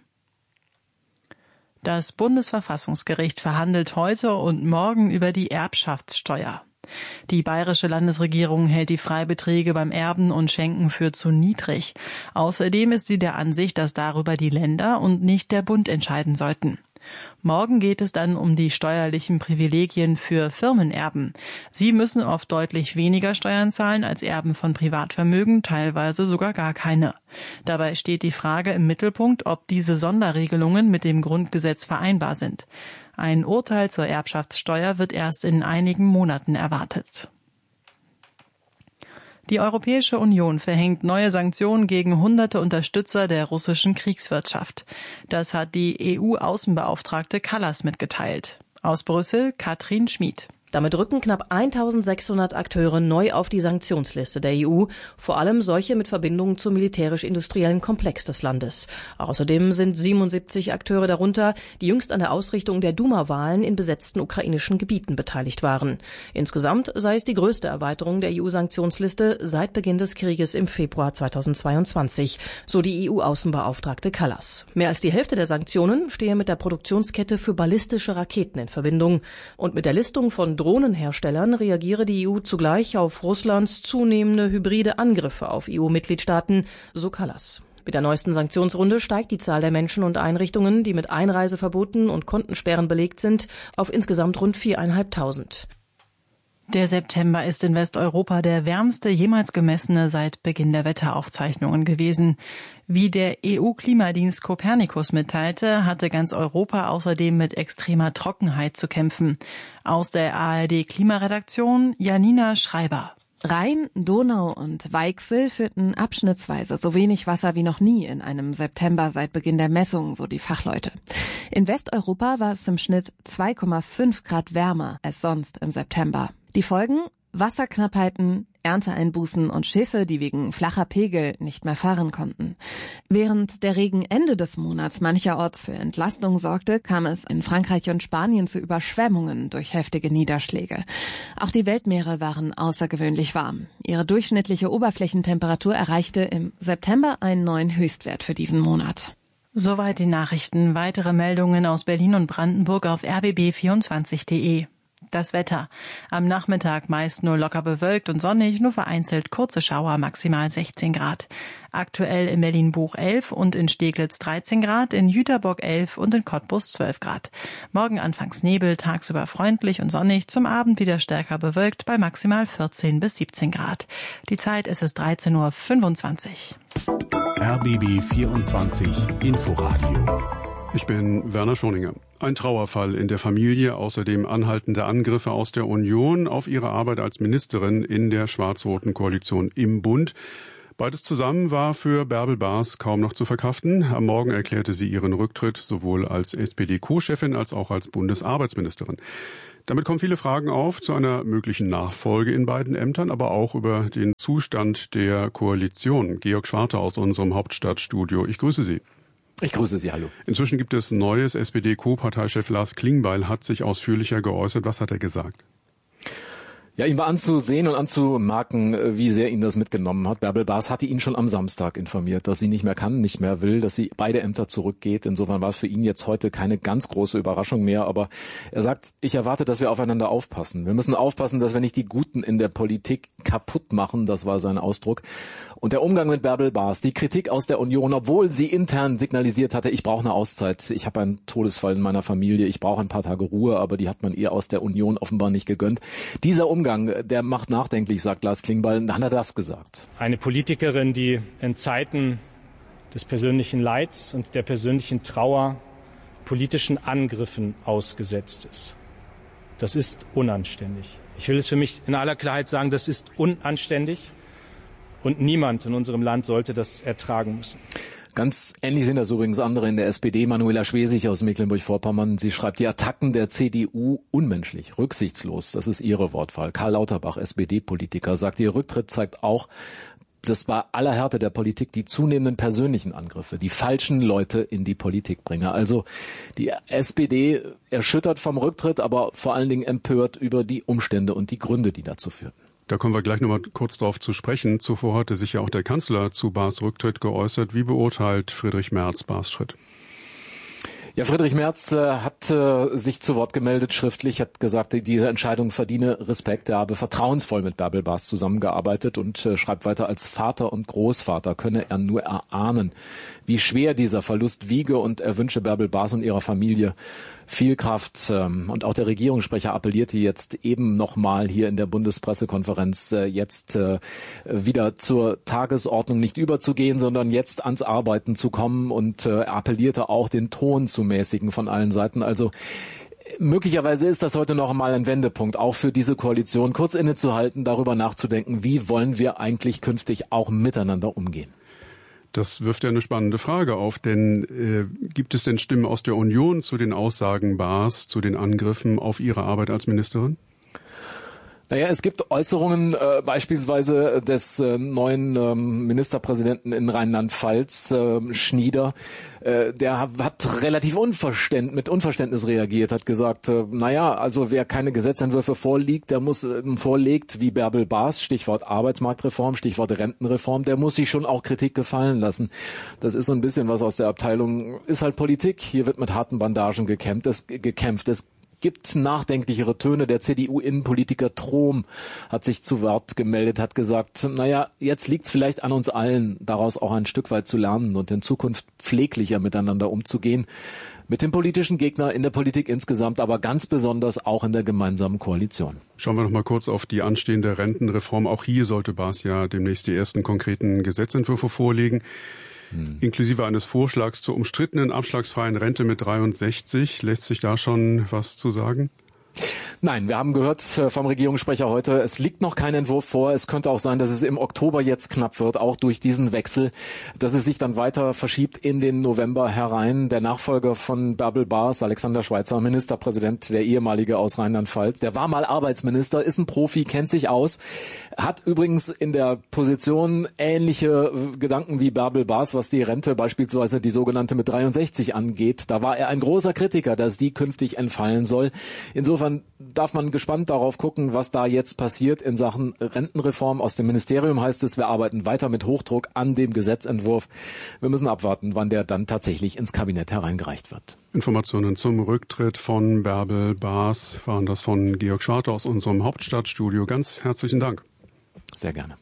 Das Bundesverfassungsgericht verhandelt heute und morgen über die Erbschaftssteuer. Die bayerische Landesregierung hält die Freibeträge beim Erben und Schenken für zu niedrig. Außerdem ist sie der Ansicht, dass darüber die Länder und nicht der Bund entscheiden sollten. Morgen geht es dann um die steuerlichen Privilegien für Firmenerben. Sie müssen oft deutlich weniger Steuern zahlen als Erben von Privatvermögen, teilweise sogar gar keine. Dabei steht die Frage im Mittelpunkt, ob diese Sonderregelungen mit dem Grundgesetz vereinbar sind. Ein Urteil zur Erbschaftssteuer wird erst in einigen Monaten erwartet. Die Europäische Union verhängt neue Sanktionen gegen hunderte Unterstützer der russischen Kriegswirtschaft. Das hat die E U-Außenbeauftragte Kallas mitgeteilt. Aus Brüssel Katrin Schmid. Damit rücken knapp eintausendsechshundert Akteure neu auf die Sanktionsliste der E U, vor allem solche mit Verbindungen zum militärisch-industriellen Komplex des Landes. Außerdem sind siebenundsiebzig Akteure darunter, die jüngst an der Ausrichtung der Duma-Wahlen in besetzten ukrainischen Gebieten beteiligt waren. Insgesamt sei es die größte Erweiterung der E U-Sanktionsliste seit Beginn des Krieges im Februar zweitausendzweiundzwanzig, so die E U-Außenbeauftragte Kallas. Mehr als die Hälfte der Sanktionen stehe mit der Produktionskette für ballistische Raketen in Verbindung. Und mit der Listung von Drohnenherstellern reagiere die E U zugleich auf Russlands zunehmende hybride Angriffe auf E U-Mitgliedstaaten, so Kallas. Mit der neuesten Sanktionsrunde steigt die Zahl der Menschen und Einrichtungen, die mit Einreiseverboten und Kontensperren belegt sind, auf insgesamt rund viertausendfünfhundert. Der September ist in Westeuropa der wärmste jemals gemessene seit Beginn der Wetteraufzeichnungen gewesen. Wie der E U-Klimadienst Copernicus mitteilte, hatte ganz Europa außerdem mit extremer Trockenheit zu kämpfen. Aus der A R D-Klimaredaktion Janina Schreiber. Rhein, Donau und Weichsel führten abschnittsweise so wenig Wasser wie noch nie in einem September seit Beginn der Messungen, so die Fachleute. In Westeuropa war es im Schnitt zwei Komma fünf Grad wärmer als sonst im September. Die Folgen? Wasserknappheiten, Ernteeinbußen und Schiffe, die wegen flacher Pegel nicht mehr fahren konnten. Während der Regen Ende des Monats mancherorts für Entlastung sorgte, kam es in Frankreich und Spanien zu Überschwemmungen durch heftige Niederschläge. Auch die Weltmeere waren außergewöhnlich warm. Ihre durchschnittliche Oberflächentemperatur erreichte im September einen neuen Höchstwert für diesen Monat. Soweit die Nachrichten. Weitere Meldungen aus Berlin und Brandenburg auf r b b vierundzwanzig punkt de. Das Wetter. Am Nachmittag meist nur locker bewölkt und sonnig, nur vereinzelt kurze Schauer, maximal sechzehn Grad. Aktuell in Berlin-Buch elf und in Steglitz dreizehn Grad, in Jüterbock elf und in Cottbus zwölf Grad. Morgen anfangs Nebel, tagsüber freundlich und sonnig, zum Abend wieder stärker bewölkt bei maximal vierzehn bis siebzehn Grad. Die Zeit ist es dreizehn Uhr fünfundzwanzig. R B B vierundzwanzig Inforadio. Ich bin Werner Schoninger. Ein Trauerfall in der Familie, außerdem anhaltende Angriffe aus der Union auf ihre Arbeit als Ministerin in der schwarz-roten Koalition im Bund. Beides zusammen war für Bärbel Baas kaum noch zu verkraften. Am Morgen erklärte sie ihren Rücktritt sowohl als S P D-Co-Chefin als auch als Bundesarbeitsministerin. Damit kommen viele Fragen auf zu einer möglichen Nachfolge in beiden Ämtern, aber auch über den Zustand der Koalition. Georg Schwarte aus unserem Hauptstadtstudio. Ich grüße Sie. Ich grüße Sie, hallo. Inzwischen gibt es Neues. S P D-Co-Parteichef Lars Klingbeil hat sich ausführlicher geäußert. Was hat er gesagt? Ja, ihm war anzusehen und anzumerken, wie sehr ihn das mitgenommen hat. Bärbel Baas hatte ihn schon am Samstag informiert, dass sie nicht mehr kann, nicht mehr will, dass sie beide Ämter zurückgeht. Insofern war es für ihn jetzt heute keine ganz große Überraschung mehr. Aber er sagt, ich erwarte, dass wir aufeinander aufpassen. Wir müssen aufpassen, dass wir nicht die Guten in der Politik kaputt machen. Das war sein Ausdruck. Und der Umgang mit Bärbel Baas, die Kritik aus der Union, obwohl sie intern signalisiert hatte, ich brauche eine Auszeit, ich habe einen Todesfall in meiner Familie, ich brauche ein paar Tage Ruhe, aber die hat man ihr aus der Union offenbar nicht gegönnt. Dieser Umgang, der macht nachdenklich, sagt Lars Klingbeil. Dann hat er das gesagt. Eine Politikerin, die in Zeiten des persönlichen Leids und der persönlichen Trauer politischen Angriffen ausgesetzt ist. Das ist unanständig. Ich will es für mich in aller Klarheit sagen, das ist unanständig. Und niemand in unserem Land sollte das ertragen müssen. Ganz ähnlich sind das übrigens andere in der S P D. Manuela Schwesig aus Mecklenburg-Vorpommern. Sie schreibt, die Attacken der C D U unmenschlich, rücksichtslos. Das ist ihre Wortwahl. Karl Lauterbach, S P D-Politiker, sagt, ihr Rücktritt zeigt auch, dass bei aller Härte der Politik die zunehmenden persönlichen Angriffe, die falschen Leute in die Politik bringen. Also die S P D erschüttert vom Rücktritt, aber vor allen Dingen empört über die Umstände und die Gründe, die dazu führen. Da kommen wir gleich nochmal kurz drauf zu sprechen. Zuvor hatte sich ja auch der Kanzler zu Baas Rücktritt geäußert. Wie beurteilt Friedrich Merz Baas Schritt? Ja, Friedrich Merz äh, hat äh, sich zu Wort gemeldet, schriftlich, hat gesagt, diese Entscheidung verdiene Respekt. Er habe vertrauensvoll mit Bärbel Baas zusammengearbeitet und äh, schreibt weiter, als Vater und Großvater könne er nur erahnen, wie schwer dieser Verlust wiege, und er wünsche Bärbel Baas und ihrer Familie viel Kraft. Ähm, und auch der Regierungssprecher appellierte jetzt eben nochmal hier in der Bundespressekonferenz, äh, jetzt äh, wieder zur Tagesordnung nicht überzugehen, sondern jetzt ans Arbeiten zu kommen, und äh, appellierte auch, den Ton zu mäßigen von allen Seiten. Also möglicherweise ist das heute noch einmal ein Wendepunkt, auch für diese Koalition, kurz innezuhalten, darüber nachzudenken, wie wollen wir eigentlich künftig auch miteinander umgehen. Das wirft ja eine spannende Frage auf, denn äh, gibt es denn Stimmen aus der Union zu den Aussagen Baas, zu den Angriffen auf ihre Arbeit als Ministerin? Naja, es gibt Äußerungen äh, beispielsweise des äh, neuen ähm, Ministerpräsidenten in Rheinland-Pfalz, äh, Schnieder. Äh, der hat relativ unverständ, mit Unverständnis reagiert, hat gesagt, äh, naja, also wer keine Gesetzentwürfe vorliegt, der muss äh, vorlegt, wie Bärbel Baas, Stichwort Arbeitsmarktreform, Stichwort Rentenreform, der muss sich schon auch Kritik gefallen lassen. Das ist so ein bisschen was aus der Abteilung, ist halt Politik. Hier wird mit harten Bandagen gekämpft. Es, gekämpft. Es gibt nachdenklichere Töne. Der C D U-Innenpolitiker Trom hat sich zu Wort gemeldet, hat gesagt, naja, jetzt liegt es vielleicht an uns allen, daraus auch ein Stück weit zu lernen und in Zukunft pfleglicher miteinander umzugehen. Mit dem politischen Gegner in der Politik insgesamt, aber ganz besonders auch in der gemeinsamen Koalition. Schauen wir noch mal kurz auf die anstehende Rentenreform. Auch hier sollte Baas ja demnächst die ersten konkreten Gesetzentwürfe vorlegen. Hm. Inklusive eines Vorschlags zur umstrittenen abschlagsfreien Rente mit dreiundsechzig. Lässt sich da schon was zu sagen? Nein, wir haben gehört vom Regierungssprecher heute, es liegt noch kein Entwurf vor. Es könnte auch sein, dass es im Oktober jetzt knapp wird, auch durch diesen Wechsel, dass es sich dann weiter verschiebt in den November herein. Der Nachfolger von Bärbel Baas, Alexander Schweitzer, Ministerpräsident, der ehemalige aus Rheinland-Pfalz, der war mal Arbeitsminister, ist ein Profi, kennt sich aus, hat übrigens in der Position ähnliche Gedanken wie Bärbel Baas, was die Rente, beispielsweise die sogenannte mit dreiundsechzig angeht. Da war er ein großer Kritiker, dass die künftig entfallen soll. Insofern darf man gespannt darauf gucken, was da jetzt passiert in Sachen Rentenreform. Aus dem Ministerium heißt es, wir arbeiten weiter mit Hochdruck an dem Gesetzentwurf. Wir müssen abwarten, wann der dann tatsächlich ins Kabinett hereingereicht wird. Informationen zum Rücktritt von Bärbel Baas waren das von Georg Schwarte aus unserem Hauptstadtstudio. Ganz herzlichen Dank. Sehr gerne.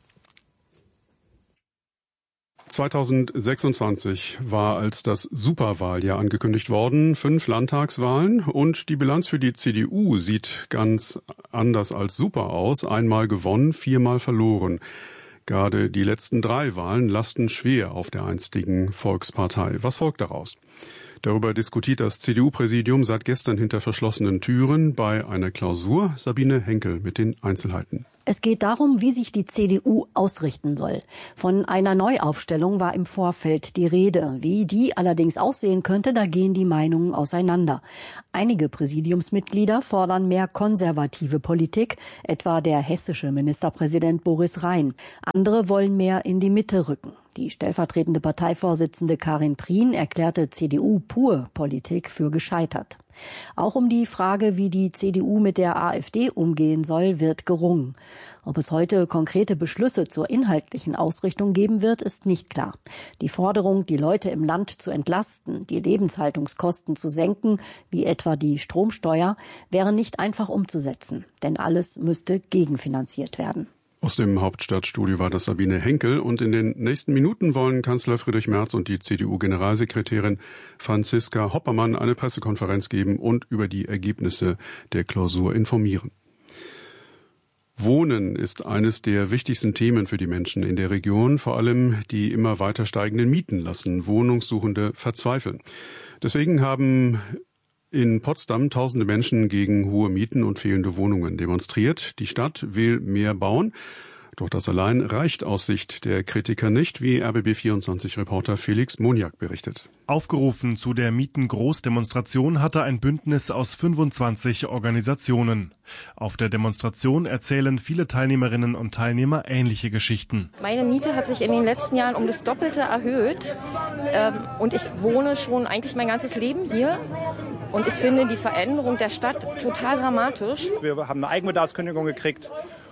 zweitausendsechsundzwanzig war als das Superwahljahr angekündigt worden, fünf Landtagswahlen und die Bilanz für die C D U sieht ganz anders als super aus. Einmal gewonnen, viermal verloren. Gerade die letzten drei Wahlen lasten schwer auf der einstigen Volkspartei. Was folgt daraus? Darüber diskutiert das C D U-Präsidium seit gestern hinter verschlossenen Türen bei einer Klausur. Sabine Henkel mit den Einzelheiten. Es geht darum, wie sich die C D U ausrichten soll. Von einer Neuaufstellung war im Vorfeld die Rede. Wie die allerdings aussehen könnte, da gehen die Meinungen auseinander. Einige Präsidiumsmitglieder fordern mehr konservative Politik, etwa der hessische Ministerpräsident Boris Rhein. Andere wollen mehr in die Mitte rücken. Die stellvertretende Parteivorsitzende Karin Prien erklärte C D U-Pur-Politik für gescheitert. Auch um die Frage, wie die C D U mit der AfD umgehen soll, wird gerungen. Ob es heute konkrete Beschlüsse zur inhaltlichen Ausrichtung geben wird, ist nicht klar. Die Forderung, die Leute im Land zu entlasten, die Lebenshaltungskosten zu senken, wie etwa die Stromsteuer, wäre nicht einfach umzusetzen, denn alles müsste gegenfinanziert werden. Aus dem Hauptstadtstudio war das Sabine Henkel und in den nächsten Minuten wollen Kanzler Friedrich Merz und die C D U-Generalsekretärin Franziska Hoppermann eine Pressekonferenz geben und über die Ergebnisse der Klausur informieren. Wohnen ist eines der wichtigsten Themen für die Menschen in der Region. Vor allem die immer weiter steigenden Mieten lassen Wohnungssuchende verzweifeln. Deswegen haben in Potsdam tausende Menschen gegen hohe Mieten und fehlende Wohnungen demonstriert. Die Stadt will mehr bauen. Doch das allein reicht aus Sicht der Kritiker nicht, wie R B B vierundzwanzig-Reporter Felix Moniak berichtet. Aufgerufen zu der Mietengroßdemonstration hatte ein Bündnis aus fünfundzwanzig Organisationen. Auf der Demonstration erzählen viele Teilnehmerinnen und Teilnehmer ähnliche Geschichten. Meine Miete hat sich in den letzten Jahren um das Doppelte erhöht. Ähm, und ich wohne schon eigentlich mein ganzes Leben hier. Und ich finde die Veränderung der Stadt total dramatisch. Wir haben eine Eigenbedarfskündigung gekriegt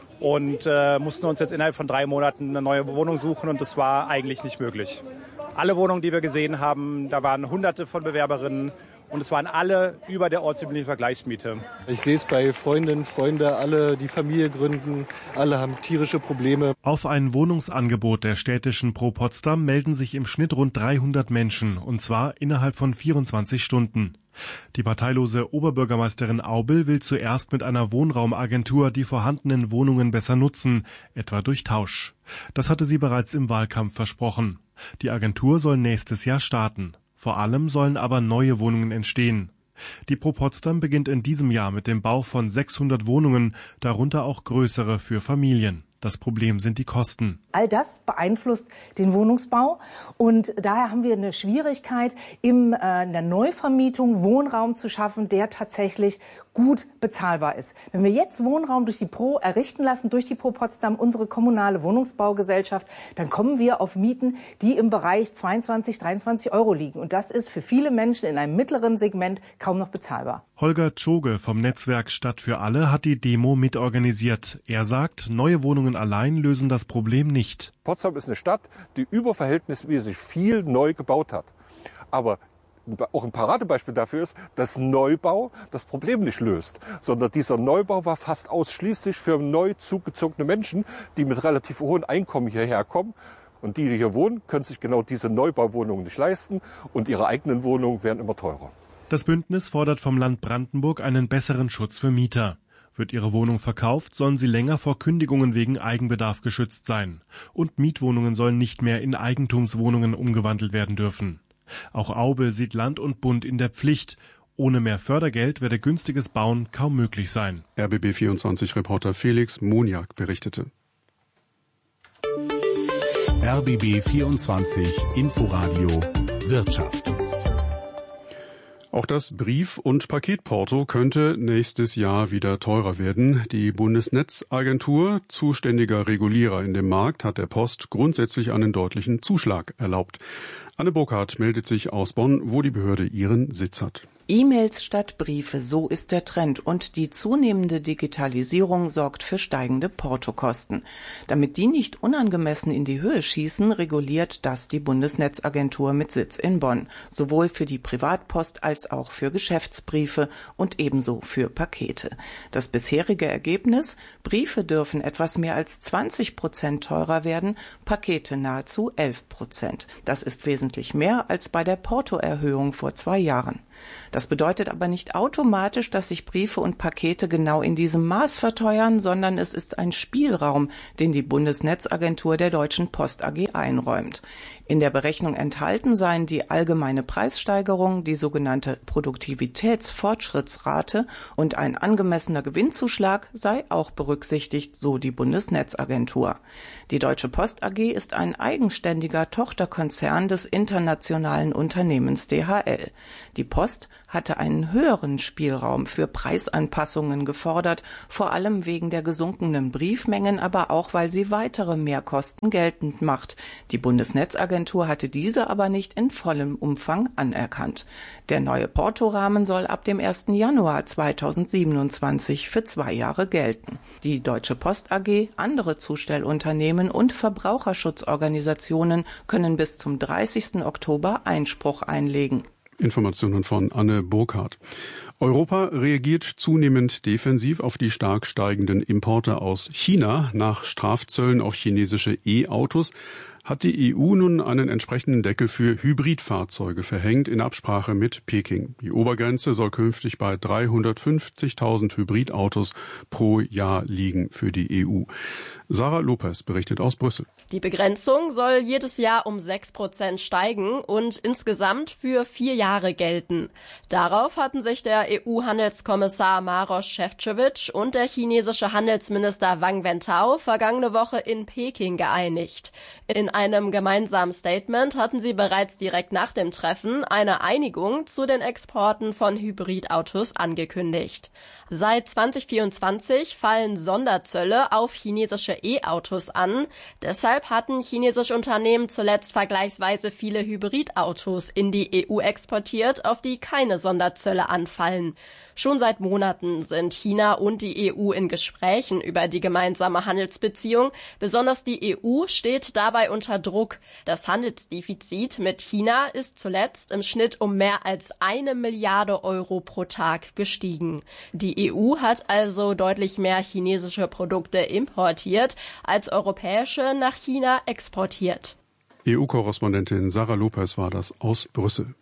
und äh, mussten uns jetzt innerhalb von drei Monaten eine neue Wohnung suchen und das war eigentlich nicht möglich. Alle Wohnungen, die wir gesehen haben, da waren Hunderte von Bewerberinnen und es waren alle über der ortsüblichen Vergleichsmiete. Ich sehe es bei Freundinnen, Freunde, alle die Familie gründen, alle haben tierische Probleme. Auf ein Wohnungsangebot der städtischen Pro Potsdam melden sich im Schnitt rund dreihundert Menschen und zwar innerhalb von vierundzwanzig Stunden. Die parteilose Oberbürgermeisterin Aubel will zuerst mit einer Wohnraumagentur die vorhandenen Wohnungen besser nutzen, etwa durch Tausch. Das hatte sie bereits im Wahlkampf versprochen. Die Agentur soll nächstes Jahr starten. Vor allem sollen aber neue Wohnungen entstehen. Die Pro Potsdam beginnt in diesem Jahr mit dem Bau von sechshundert Wohnungen, darunter auch größere für Familien. Das Problem sind die Kosten. All das beeinflusst den Wohnungsbau und daher haben wir eine Schwierigkeit, im, äh, in der Neuvermietung Wohnraum zu schaffen, der tatsächlich gut bezahlbar ist. Wenn wir jetzt Wohnraum durch die Pro errichten lassen, durch die Pro Potsdam, unsere kommunale Wohnungsbaugesellschaft, dann kommen wir auf Mieten, die im Bereich zweiundzwanzig, dreiundzwanzig Euro liegen. Und das ist für viele Menschen in einem mittleren Segment kaum noch bezahlbar. Holger Tschoge vom Netzwerk Stadt für alle hat die Demo mitorganisiert. Er sagt, neue Wohnungen allein lösen das Problem nicht. Potsdam ist eine Stadt, die überverhältnismäßig viel neu gebaut hat. Aber auch ein Paradebeispiel dafür ist, dass Neubau das Problem nicht löst, sondern dieser Neubau war fast ausschließlich für neu zugezogene Menschen, die mit relativ hohen Einkommen hierher kommen. Und die, die hier wohnen, können sich genau diese Neubauwohnungen nicht leisten und ihre eigenen Wohnungen werden immer teurer. Das Bündnis fordert vom Land Brandenburg einen besseren Schutz für Mieter. Wird ihre Wohnung verkauft, sollen sie länger vor Kündigungen wegen Eigenbedarf geschützt sein. Und Mietwohnungen sollen nicht mehr in Eigentumswohnungen umgewandelt werden dürfen. Auch Aubel sieht Land und Bund in der Pflicht. Ohne mehr Fördergeld werde günstiges Bauen kaum möglich sein. R B B vierundzwanzig-Reporter Felix Moniak berichtete. R B B vierundzwanzig Inforadio Wirtschaft. Auch das Brief- und Paketporto könnte nächstes Jahr wieder teurer werden. Die Bundesnetzagentur, zuständiger Regulierer in dem Markt, hat der Post grundsätzlich einen deutlichen Zuschlag erlaubt. Anne Burkhardt meldet sich aus Bonn, wo die Behörde ihren Sitz hat. E-Mails statt Briefe, so ist der Trend. Und die zunehmende Digitalisierung sorgt für steigende Portokosten. Damit die nicht unangemessen in die Höhe schießen, reguliert das die Bundesnetzagentur mit Sitz in Bonn. Sowohl für die Privatpost als auch für Geschäftsbriefe und ebenso für Pakete. Das bisherige Ergebnis: Briefe dürfen etwas mehr als zwanzig Prozent teurer werden, Pakete nahezu elf Prozent. Das ist wesentlich mehr als bei der Portoerhöhung vor zwei Jahren. Das bedeutet aber nicht automatisch, dass sich Briefe und Pakete genau in diesem Maß verteuern, sondern es ist ein Spielraum, den die Bundesnetzagentur der Deutschen Post A G einräumt. In der Berechnung enthalten seien die allgemeine Preissteigerung, die sogenannte Produktivitätsfortschrittsrate und ein angemessener Gewinnzuschlag sei auch berücksichtigt, so die Bundesnetzagentur. Die Deutsche Post A G ist ein eigenständiger Tochterkonzern des internationalen Unternehmens D H L. Die Post hatte einen höheren Spielraum für Preisanpassungen gefordert, vor allem wegen der gesunkenen Briefmengen, aber auch, weil sie weitere Mehrkosten geltend macht. Die Bundesnetzagentur hatte diese aber nicht in vollem Umfang anerkannt. Der neue Portorahmen soll ab dem ersten Januar zweitausendsiebenundzwanzig für zwei Jahre gelten. Die Deutsche Post A G, andere Zustellunternehmen und Verbraucherschutzorganisationen können bis zum dreißigsten Oktober Einspruch einlegen. Informationen von Anne Burkhardt. Europa reagiert zunehmend defensiv auf die stark steigenden Importe aus China. Nach Strafzöllen auf chinesische E-Autos hat die E U nun einen entsprechenden Deckel für Hybridfahrzeuge verhängt in Absprache mit Peking. Die Obergrenze soll künftig bei dreihundertfünfzigtausend Hybridautos pro Jahr liegen für die E U. Sarah Lopez berichtet aus Brüssel. Die Begrenzung soll jedes Jahr um sechs Prozent steigen und insgesamt für vier Jahre gelten. Darauf hatten sich der E U-Handelskommissar Maroš Šefčovič und der chinesische Handelsminister Wang Wentao vergangene Woche in Peking geeinigt. In einem gemeinsamen Statement hatten sie bereits direkt nach dem Treffen eine Einigung zu den Exporten von Hybridautos angekündigt. Seit zweitausendvierundzwanzig fallen Sonderzölle auf chinesische E-Autos an. Deshalb hatten chinesische Unternehmen zuletzt vergleichsweise viele Hybridautos in die E U exportiert, auf die keine Sonderzölle anfallen. Schon seit Monaten sind China und die E U in Gesprächen über die gemeinsame Handelsbeziehung. Besonders die E U steht dabei unter Druck. Das Handelsdefizit mit China ist zuletzt im Schnitt um mehr als eine Milliarde Euro pro Tag gestiegen. Die E U hat also deutlich mehr chinesische Produkte importiert, als europäische nach China exportiert. E U-Korrespondentin Sarah Lopez war das aus Brüssel.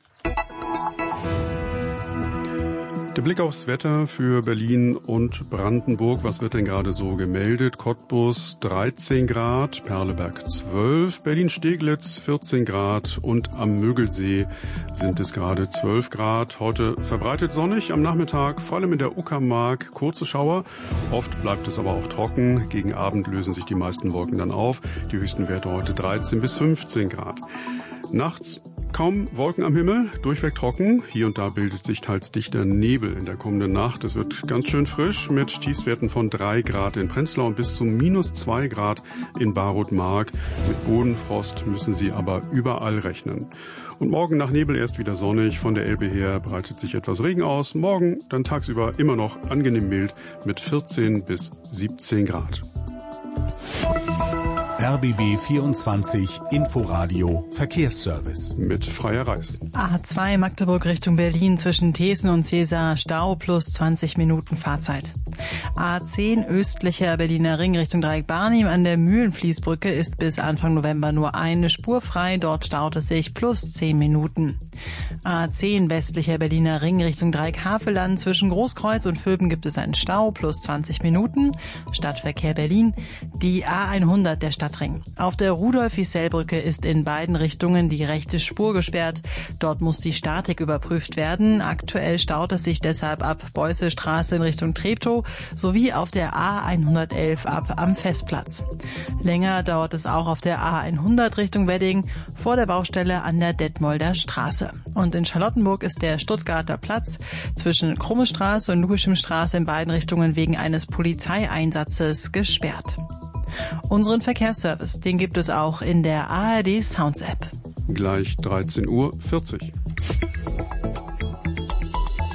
Der Blick aufs Wetter für Berlin und Brandenburg. Was wird denn gerade so gemeldet? Cottbus dreizehn Grad, Perleberg zwölf, Berlin-Steglitz vierzehn Grad und am Mögelsee sind es gerade zwölf Grad. Heute verbreitet sonnig, am Nachmittag vor allem in der Uckermark kurze Schauer. Oft bleibt es aber auch trocken. Gegen Abend lösen sich die meisten Wolken dann auf. Die höchsten Werte heute dreizehn bis fünfzehn Grad. Nachts kaum Wolken am Himmel, durchweg trocken. Hier und da bildet sich teils dichter Nebel in der kommenden Nacht. Es wird ganz schön frisch mit Tiefstwerten von drei Grad in Prenzlau und bis zu minus zwei Grad in Barut-Mark. Mit Bodenfrost müssen Sie aber überall rechnen. Und morgen nach Nebel erst wieder sonnig. Von der Elbe her breitet sich etwas Regen aus. Morgen dann tagsüber immer noch angenehm mild mit vierzehn bis siebzehn Grad. R B B vierundzwanzig Inforadio Verkehrsservice mit Freier Reis. A zwei Magdeburg Richtung Berlin zwischen Thesen und Cäsar Stau plus zwanzig Minuten Fahrzeit. A zehn östlicher Berliner Ring Richtung Dreieck Barnim an der Mühlenfließbrücke ist bis Anfang November nur eine Spur frei. Dort staut es sich plus zehn Minuten. A zehn westlicher Berliner Ring Richtung Dreieck Havelland zwischen Großkreuz und Vöben gibt es einen Stau plus zwanzig Minuten. Stadtverkehr Berlin. Die A hundert der Stadtring. Auf der Rudolf-Isel-Brücke ist in beiden Richtungen die rechte Spur gesperrt. Dort muss die Statik überprüft werden. Aktuell staut es sich deshalb ab Beusselstraße in Richtung Treptow sowie auf der A hundertelf ab am Festplatz. Länger dauert es auch auf der A hundert Richtung Wedding vor der Baustelle an der Detmolder Straße. Und in Charlottenburg ist der Stuttgarter Platz zwischen Krumme Straße und Luischimstraße in beiden Richtungen wegen eines Polizeieinsatzes gesperrt. Unseren Verkehrsservice, den gibt es auch in der A R D Sounds App. Gleich dreizehn Uhr vierzig.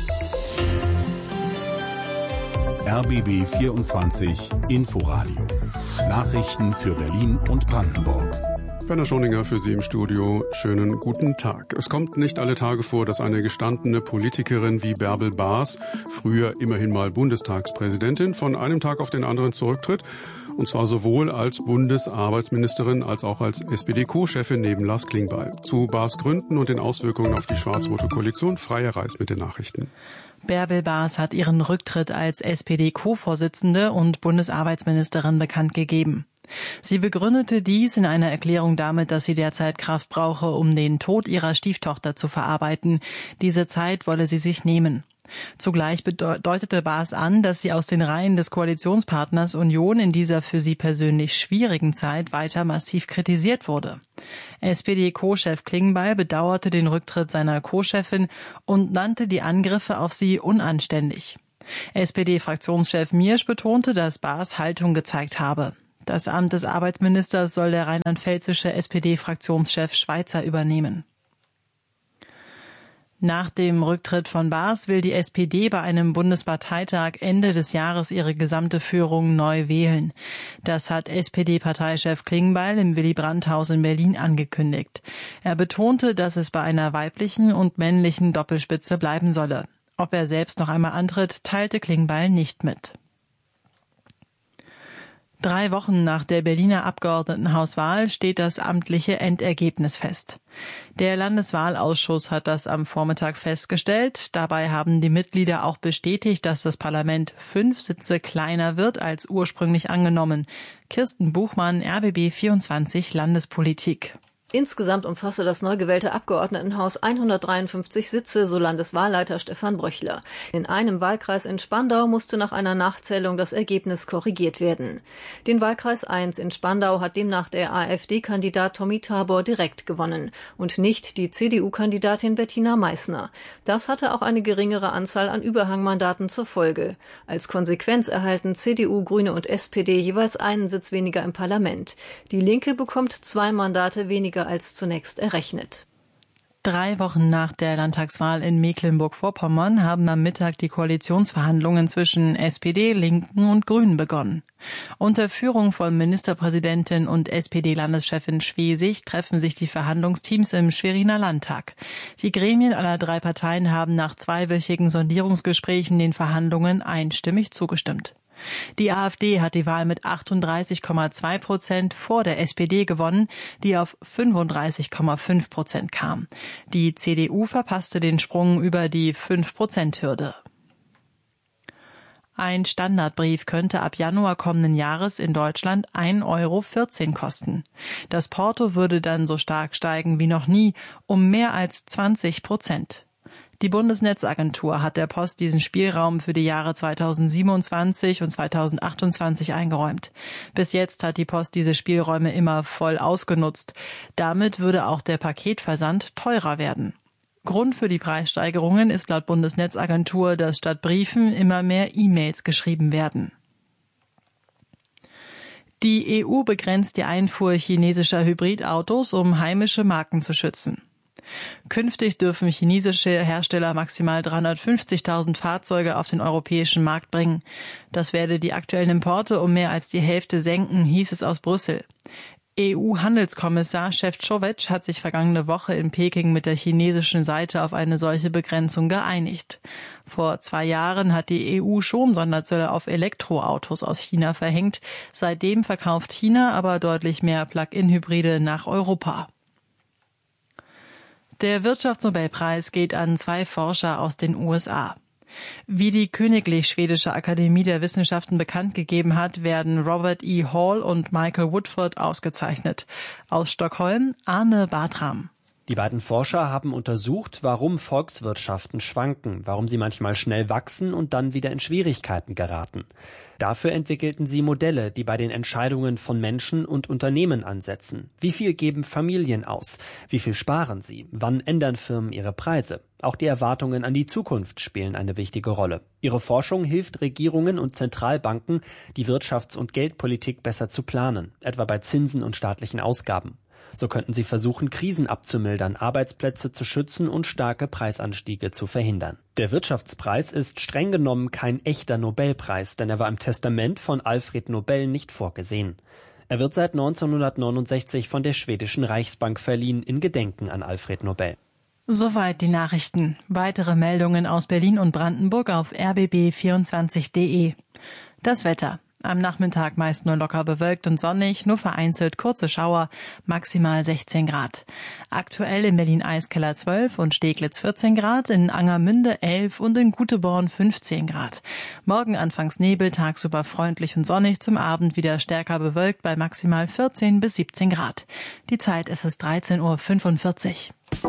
R B B vierundzwanzig Inforadio. Nachrichten für Berlin und Brandenburg. Werner Schoninger für Sie im Studio. Schönen guten Tag. Es kommt nicht alle Tage vor, dass eine gestandene Politikerin wie Bärbel Baas, früher immerhin mal Bundestagspräsidentin, von einem Tag auf den anderen zurücktritt. Und zwar sowohl als Bundesarbeitsministerin als auch als S P D-Co-Chefin neben Lars Klingbeil. Zu Baas Gründen und den Auswirkungen auf die schwarz-rote Koalition Freie Reis mit den Nachrichten. Bärbel Baas hat ihren Rücktritt als S P D-Co-Vorsitzende und Bundesarbeitsministerin bekannt gegeben. Sie begründete dies in einer Erklärung damit, dass sie derzeit Kraft brauche, um den Tod ihrer Stieftochter zu verarbeiten. Diese Zeit wolle sie sich nehmen. Zugleich deutete Baas an, dass sie aus den Reihen des Koalitionspartners Union in dieser für sie persönlich schwierigen Zeit weiter massiv kritisiert wurde. S P D-Co-Chef Klingbeil bedauerte den Rücktritt seiner Co-Chefin und nannte die Angriffe auf sie unanständig. S P D-Fraktionschef Miersch betonte, dass Baas Haltung gezeigt habe. Das Amt des Arbeitsministers soll der rheinland-pfälzische S P D-Fraktionschef Schweizer übernehmen. Nach dem Rücktritt von Baas will die S P D bei einem Bundesparteitag Ende des Jahres ihre gesamte Führung neu wählen. Das hat S P D-Parteichef Klingbeil im Willy-Brandt-Haus in Berlin angekündigt. Er betonte, dass es bei einer weiblichen und männlichen Doppelspitze bleiben solle. Ob er selbst noch einmal antritt, teilte Klingbeil nicht mit. Drei Wochen nach der Berliner Abgeordnetenhauswahl steht das amtliche Endergebnis fest. Der Landeswahlausschuss hat das am Vormittag festgestellt. Dabei haben die Mitglieder auch bestätigt, dass das Parlament fünf Sitze kleiner wird als ursprünglich angenommen. Kirsten Buchmann, R B B vierundzwanzig Landespolitik. Insgesamt umfasste das neu gewählte Abgeordnetenhaus hundertdreiundfünfzig Sitze, so Landeswahlleiter Stefan Bröchler. In einem Wahlkreis in Spandau musste nach einer Nachzählung das Ergebnis korrigiert werden. Den Wahlkreis eins in Spandau hat demnach der AfD-Kandidat Tommy Tabor direkt gewonnen und nicht die C D U-Kandidatin Bettina Meissner. Das hatte auch eine geringere Anzahl an Überhangmandaten zur Folge. Als Konsequenz erhalten C D U, Grüne und S P D jeweils einen Sitz weniger im Parlament. Die Linke bekommt zwei Mandate weniger als zunächst errechnet. Drei Wochen nach der Landtagswahl in Mecklenburg-Vorpommern haben am Mittag die Koalitionsverhandlungen zwischen S P D, Linken und Grünen begonnen. Unter Führung von Ministerpräsidentin und S P D-Landeschefin Schwesig treffen sich die Verhandlungsteams im Schweriner Landtag. Die Gremien aller drei Parteien haben nach zweiwöchigen Sondierungsgesprächen den Verhandlungen einstimmig zugestimmt. Die AfD hat die Wahl mit achtunddreißig Komma zwei Prozent vor der S P D gewonnen, die auf fünfunddreißig Komma fünf Prozent kam. Die C D U verpasste den Sprung über die fünf Prozent Hürde. Ein Standardbrief könnte ab Januar kommenden Jahres in Deutschland ein Euro vierzehn kosten. Das Porto würde dann so stark steigen wie noch nie, um mehr als zwanzig Prozent. Die Bundesnetzagentur hat der Post diesen Spielraum für die Jahre zweitausendsiebenundzwanzig und zweitausendachtundzwanzig eingeräumt. Bis jetzt hat die Post diese Spielräume immer voll ausgenutzt. Damit würde auch der Paketversand teurer werden. Grund für die Preissteigerungen ist laut Bundesnetzagentur, dass statt Briefen immer mehr E-Mails geschrieben werden. Die E U begrenzt die Einfuhr chinesischer Hybridautos, um heimische Marken zu schützen. Künftig dürfen chinesische Hersteller maximal dreihundertfünfzigtausend Fahrzeuge auf den europäischen Markt bringen. Das werde die aktuellen Importe um mehr als die Hälfte senken, hieß es aus Brüssel. E U-Handelskommissar Šefčovič hat sich vergangene Woche in Peking mit der chinesischen Seite auf eine solche Begrenzung geeinigt. Vor zwei Jahren hat die E U schon Sonderzölle auf Elektroautos aus China verhängt. Seitdem verkauft China aber deutlich mehr Plug-in-Hybride nach Europa. Der Wirtschaftsnobelpreis geht an zwei Forscher aus den U S A. Wie die Königlich Schwedische Akademie der Wissenschaften bekannt gegeben hat, werden Robert E. Hall und Michael Woodford ausgezeichnet. Aus Stockholm Arne Bartram. Die beiden Forscher haben untersucht, warum Volkswirtschaften schwanken, warum sie manchmal schnell wachsen und dann wieder in Schwierigkeiten geraten. Dafür entwickelten sie Modelle, die bei den Entscheidungen von Menschen und Unternehmen ansetzen. Wie viel geben Familien aus? Wie viel sparen sie? Wann ändern Firmen ihre Preise? Auch die Erwartungen an die Zukunft spielen eine wichtige Rolle. Ihre Forschung hilft Regierungen und Zentralbanken, die Wirtschafts- und Geldpolitik besser zu planen, etwa bei Zinsen und staatlichen Ausgaben. So könnten sie versuchen, Krisen abzumildern, Arbeitsplätze zu schützen und starke Preisanstiege zu verhindern. Der Wirtschaftspreis ist streng genommen kein echter Nobelpreis, denn er war im Testament von Alfred Nobel nicht vorgesehen. Er wird seit neunzehnhundertneunundsechzig von der schwedischen Reichsbank verliehen in Gedenken an Alfred Nobel. Soweit die Nachrichten. Weitere Meldungen aus Berlin und Brandenburg auf r b b vierundzwanzig punkt d e. Das Wetter. Am Nachmittag meist nur locker bewölkt und sonnig, nur vereinzelt kurze Schauer, maximal sechzehn Grad. Aktuell in Berlin-Eiskeller zwölf und Steglitz vierzehn Grad, in Angermünde elf und in Guteborn fünfzehn Grad. Morgen anfangs Nebel, tagsüber freundlich und sonnig, zum Abend wieder stärker bewölkt bei maximal vierzehn bis siebzehn Grad. Die Zeit ist es dreizehn Uhr fünfundvierzig.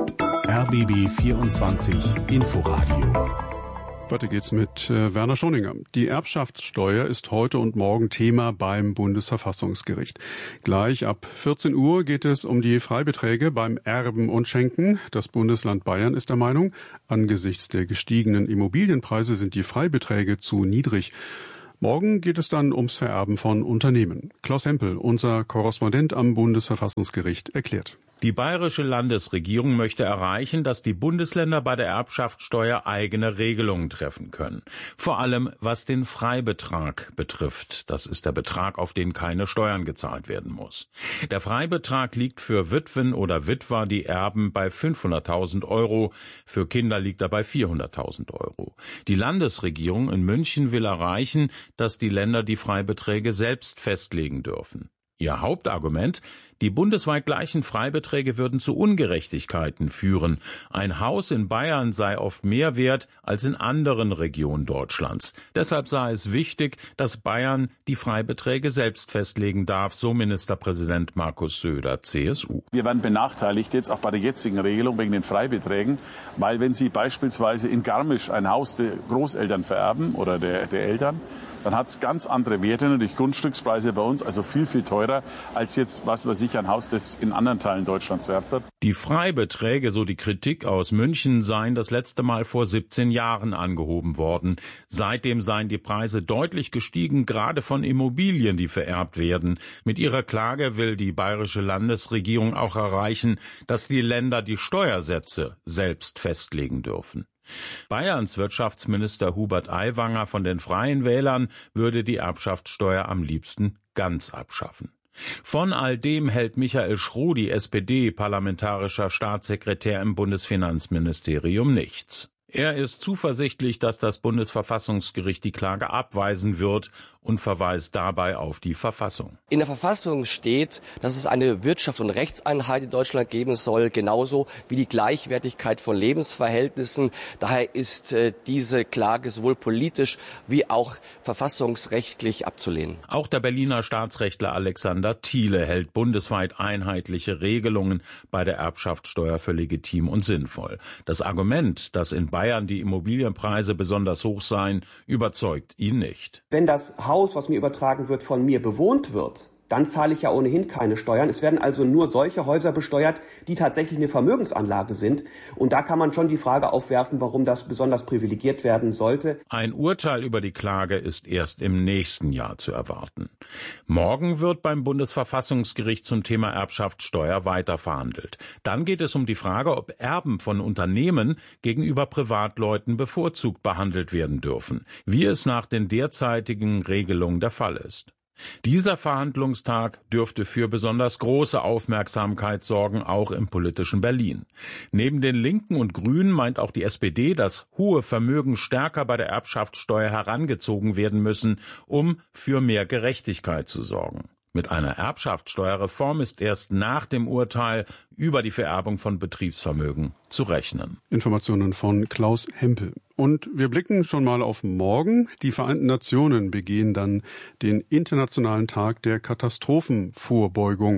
R B B vierundzwanzig Inforadio. Weiter geht's mit äh, Werner Schoninger. Die Erbschaftssteuer ist heute und morgen Thema beim Bundesverfassungsgericht. Gleich ab vierzehn Uhr geht es um die Freibeträge beim Erben und Schenken. Das Bundesland Bayern ist der Meinung, angesichts der gestiegenen Immobilienpreise sind die Freibeträge zu niedrig. Morgen geht es dann ums Vererben von Unternehmen. Klaus Hempel, unser Korrespondent am Bundesverfassungsgericht, erklärt. Die bayerische Landesregierung möchte erreichen, dass die Bundesländer bei der Erbschaftssteuer eigene Regelungen treffen können. Vor allem was den Freibetrag betrifft. Das ist der Betrag, auf den keine Steuern gezahlt werden muss. Der Freibetrag liegt für Witwen oder Witwer, die erben, bei fünfhunderttausend Euro. Für Kinder liegt er bei vierhunderttausend Euro. Die Landesregierung in München will erreichen, dass die Länder die Freibeträge selbst festlegen dürfen. Ihr Hauptargument: Die bundesweit gleichen Freibeträge würden zu Ungerechtigkeiten führen. Ein Haus in Bayern sei oft mehr wert als in anderen Regionen Deutschlands. Deshalb sei es wichtig, dass Bayern die Freibeträge selbst festlegen darf, so Ministerpräsident Markus Söder, C S U. Wir werden benachteiligt, jetzt auch bei der jetzigen Regelung wegen den Freibeträgen, weil wenn Sie beispielsweise in Garmisch ein Haus der Großeltern vererben oder der, der Eltern, dann hat es ganz andere Werte, natürlich Grundstückspreise bei uns, also viel, viel teurer als jetzt, was weiß ich, ein Haus, das in anderen Teilen Deutschlands wert wird. Die Freibeträge, so die Kritik aus München, seien das letzte Mal vor siebzehn Jahren angehoben worden. Seitdem seien die Preise deutlich gestiegen, gerade von Immobilien, die vererbt werden. Mit ihrer Klage will die bayerische Landesregierung auch erreichen, dass die Länder die Steuersätze selbst festlegen dürfen. Bayerns Wirtschaftsminister Hubert Aiwanger von den Freien Wählern würde die Erbschaftssteuer am liebsten ganz abschaffen. Von all dem hält Michael Schrodi, S P D-parlamentarischer Staatssekretär im Bundesfinanzministerium, nichts. Er ist zuversichtlich, dass das Bundesverfassungsgericht die Klage abweisen wird und verweist dabei auf die Verfassung. In der Verfassung steht, dass es eine Wirtschafts- und Rechtseinheit in Deutschland geben soll, genauso wie die Gleichwertigkeit von Lebensverhältnissen. Daher ist äh, diese Klage sowohl politisch wie auch verfassungsrechtlich abzulehnen. Auch der Berliner Staatsrechtler Alexander Thiele hält bundesweit einheitliche Regelungen bei der Erbschaftssteuer für legitim und sinnvoll. Das Argument, dass in Bayern die Immobilienpreise besonders hoch seien, überzeugt ihn nicht. Wenn das Haus, was mir übertragen wird, von mir bewohnt wird, dann zahle ich ja ohnehin keine Steuern. Es werden also nur solche Häuser besteuert, die tatsächlich eine Vermögensanlage sind. Und da kann man schon die Frage aufwerfen, warum das besonders privilegiert werden sollte. Ein Urteil über die Klage ist erst im nächsten Jahr zu erwarten. Morgen wird beim Bundesverfassungsgericht zum Thema Erbschaftssteuer weiter verhandelt. Dann geht es um die Frage, ob Erben von Unternehmen gegenüber Privatleuten bevorzugt behandelt werden dürfen, wie es nach den derzeitigen Regelungen der Fall ist. Dieser Verhandlungstag dürfte für besonders große Aufmerksamkeit sorgen, auch im politischen Berlin. Neben den Linken und Grünen meint auch die S P D, dass hohe Vermögen stärker bei der Erbschaftssteuer herangezogen werden müssen, um für mehr Gerechtigkeit zu sorgen. Mit einer Erbschaftssteuerreform ist erst nach dem Urteil über die Vererbung von Betriebsvermögen zu rechnen. Informationen von Klaus Hempel. Und wir blicken schon mal auf morgen. Die Vereinten Nationen begehen dann den Internationalen Tag der Katastrophenvorbeugung.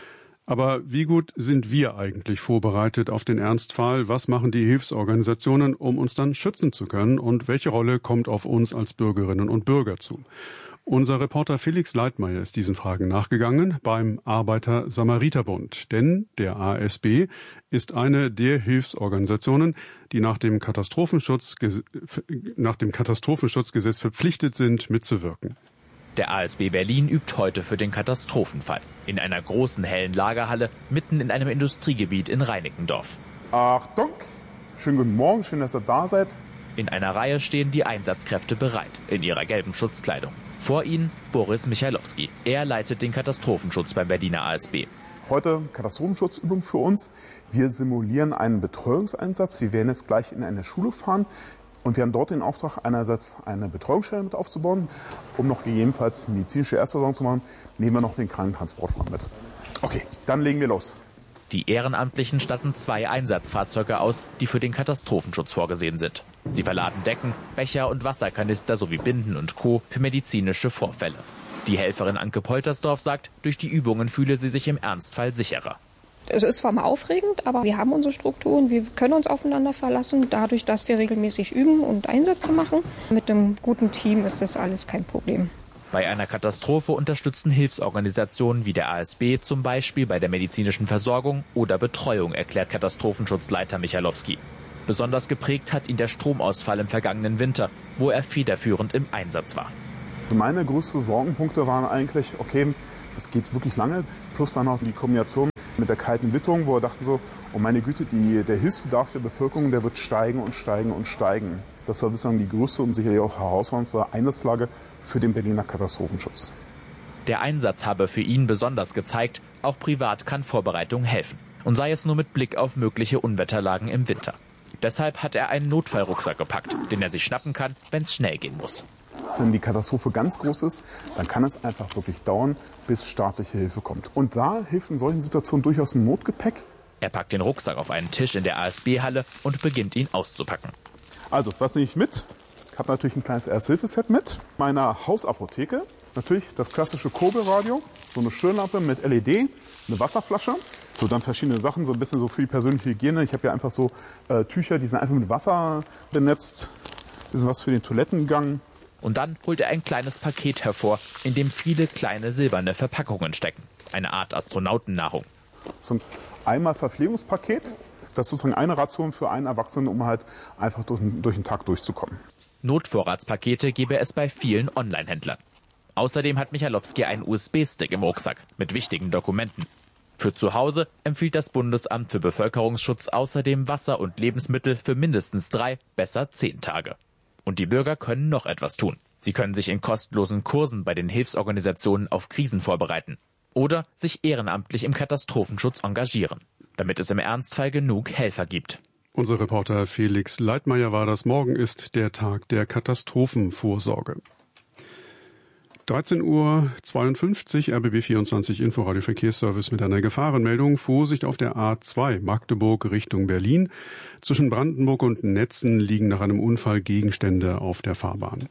Aber wie gut sind wir eigentlich vorbereitet auf den Ernstfall? Was machen die Hilfsorganisationen, um uns dann schützen zu können? Und welche Rolle kommt auf uns als Bürgerinnen und Bürger zu? Unser Reporter Felix Leitmeier ist diesen Fragen nachgegangen beim Arbeiter-Samariter-Bund. Denn der A S B ist eine der Hilfsorganisationen, die nach dem Katastrophenschutz, nach dem Katastrophenschutzgesetz verpflichtet sind, mitzuwirken. Der A S B Berlin übt heute für den Katastrophenfall. In einer großen hellen Lagerhalle mitten in einem Industriegebiet in Reinickendorf. Achtung, schönen guten Morgen, schön, dass ihr da seid. In einer Reihe stehen die Einsatzkräfte bereit, in ihrer gelben Schutzkleidung. Vor ihnen Boris Michalowski. Er leitet den Katastrophenschutz beim Berliner A S B. Heute Katastrophenschutzübung für uns. Wir simulieren einen Betreuungseinsatz. Wir werden jetzt gleich in eine Schule fahren. Und wir haben dort den Auftrag, einerseits eine Betreuungsstelle mit aufzubauen, um noch gegebenenfalls medizinische Erstversorgung zu machen. Nehmen wir noch den Krankentransportwagen mit. Okay, dann legen wir los. Die Ehrenamtlichen statten zwei Einsatzfahrzeuge aus, die für den Katastrophenschutz vorgesehen sind. Sie verladen Decken, Becher und Wasserkanister sowie Binden und Co. für medizinische Vorfälle. Die Helferin Anke Poltersdorf sagt, durch die Übungen fühle sie sich im Ernstfall sicherer. Es ist zwar mal aufregend, aber wir haben unsere Strukturen, wir können uns aufeinander verlassen. Dadurch, dass wir regelmäßig üben und Einsätze machen, mit einem guten Team ist das alles kein Problem. Bei einer Katastrophe unterstützen Hilfsorganisationen wie der A S B zum Beispiel bei der medizinischen Versorgung oder Betreuung, erklärt Katastrophenschutzleiter Michalowski. Besonders geprägt hat ihn der Stromausfall im vergangenen Winter, wo er federführend im Einsatz war. Meine größten Sorgenpunkte waren eigentlich, okay, es geht wirklich lange, plus dann auch die Kombination mit der kalten Witterung, wo wir dachten so, oh meine Güte, die, der Hilfsbedarf der Bevölkerung, der wird steigen und steigen und steigen. Das war bislang die größte und sicherlich auch herausforderndste Einsatzlage für den Berliner Katastrophenschutz. Der Einsatz habe für ihn besonders gezeigt, auch privat kann Vorbereitung helfen. Und sei es nur mit Blick auf mögliche Unwetterlagen im Winter. Deshalb hat er einen Notfallrucksack gepackt, den er sich schnappen kann, wenn es schnell gehen muss. Wenn die Katastrophe ganz groß ist, dann kann es einfach wirklich dauern, bis staatliche Hilfe kommt. Und da hilft in solchen Situationen durchaus ein Notgepäck. Er packt den Rucksack auf einen Tisch in der A S B-Halle und beginnt ihn auszupacken. Also, was nehme ich mit? Ich habe natürlich ein kleines Ersthilfeset mit. Meine Hausapotheke. Natürlich das klassische Kurbelradio. So eine Stirnlampe mit L E D. Eine Wasserflasche. So, dann verschiedene Sachen, so ein bisschen so für die persönliche Hygiene. Ich habe ja einfach so äh, Tücher, die sind einfach mit Wasser benetzt. Ein bisschen was für den Toilettengang. Und dann holt er ein kleines Paket hervor, in dem viele kleine silberne Verpackungen stecken. Eine Art Astronautennahrung. So ein einmal Verpflegungspaket. Das ist sozusagen eine Ration für einen Erwachsenen, um halt einfach durch, durch den Tag durchzukommen. Notvorratspakete gäbe es bei vielen Online-Händlern. Außerdem hat Michalowski einen U S B-Stick im Rucksack mit wichtigen Dokumenten. Für zu Hause empfiehlt das Bundesamt für Bevölkerungsschutz außerdem Wasser und Lebensmittel für mindestens drei, besser zehn Tage. Und die Bürger können noch etwas tun. Sie können sich in kostenlosen Kursen bei den Hilfsorganisationen auf Krisen vorbereiten oder sich ehrenamtlich im Katastrophenschutz engagieren, damit es im Ernstfall genug Helfer gibt. Unser Reporter Felix Leitmeier war das. Morgen ist der Tag der Katastrophenvorsorge. dreizehn Uhr zweiundfünfzig, R B B vierundzwanzig Inforadio Verkehrsservice mit einer Gefahrenmeldung. Vorsicht auf der A zwei Magdeburg Richtung Berlin. Zwischen Brandenburg und Netzen liegen nach einem Unfall Gegenstände auf der Fahrbahn.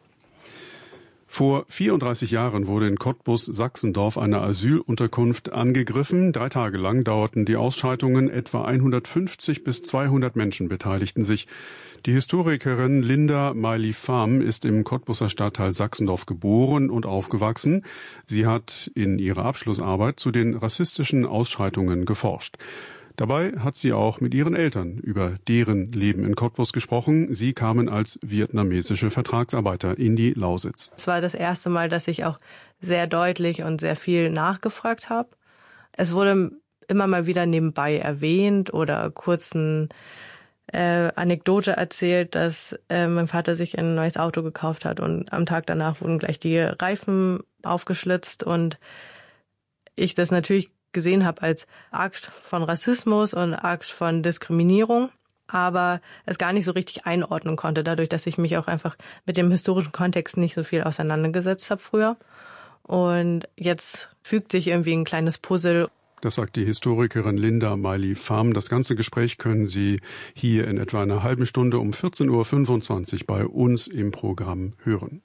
Vor vierunddreißig Jahren wurde in Cottbus-Sachsendorf eine Asylunterkunft angegriffen. Drei Tage lang dauerten die Ausschreitungen. Etwa hundertfünfzig bis zweihundert Menschen beteiligten sich. Die Historikerin Linda Miley-Pham ist im Cottbuser Stadtteil Sachsendorf geboren und aufgewachsen. Sie hat in ihrer Abschlussarbeit zu den rassistischen Ausschreitungen geforscht. Dabei hat sie auch mit ihren Eltern über deren Leben in Cottbus gesprochen. Sie kamen als vietnamesische Vertragsarbeiter in die Lausitz. Es war das erste Mal, dass ich auch sehr deutlich und sehr viel nachgefragt habe. Es wurde immer mal wieder nebenbei erwähnt oder kurz eine äh, Anekdote erzählt, dass äh, mein Vater sich ein neues Auto gekauft hat und am Tag danach wurden gleich die Reifen aufgeschlitzt und ich das natürlich gesehen habe als Akt von Rassismus und Akt von Diskriminierung, aber es gar nicht so richtig einordnen konnte, dadurch, dass ich mich auch einfach mit dem historischen Kontext nicht so viel auseinandergesetzt habe früher. Und jetzt fügt sich irgendwie ein kleines Puzzle. Das sagt die Historikerin Linda Miley-Pham. Das ganze Gespräch können Sie hier in etwa einer halben Stunde um vierzehn Uhr fünfundzwanzig bei uns im Programm hören.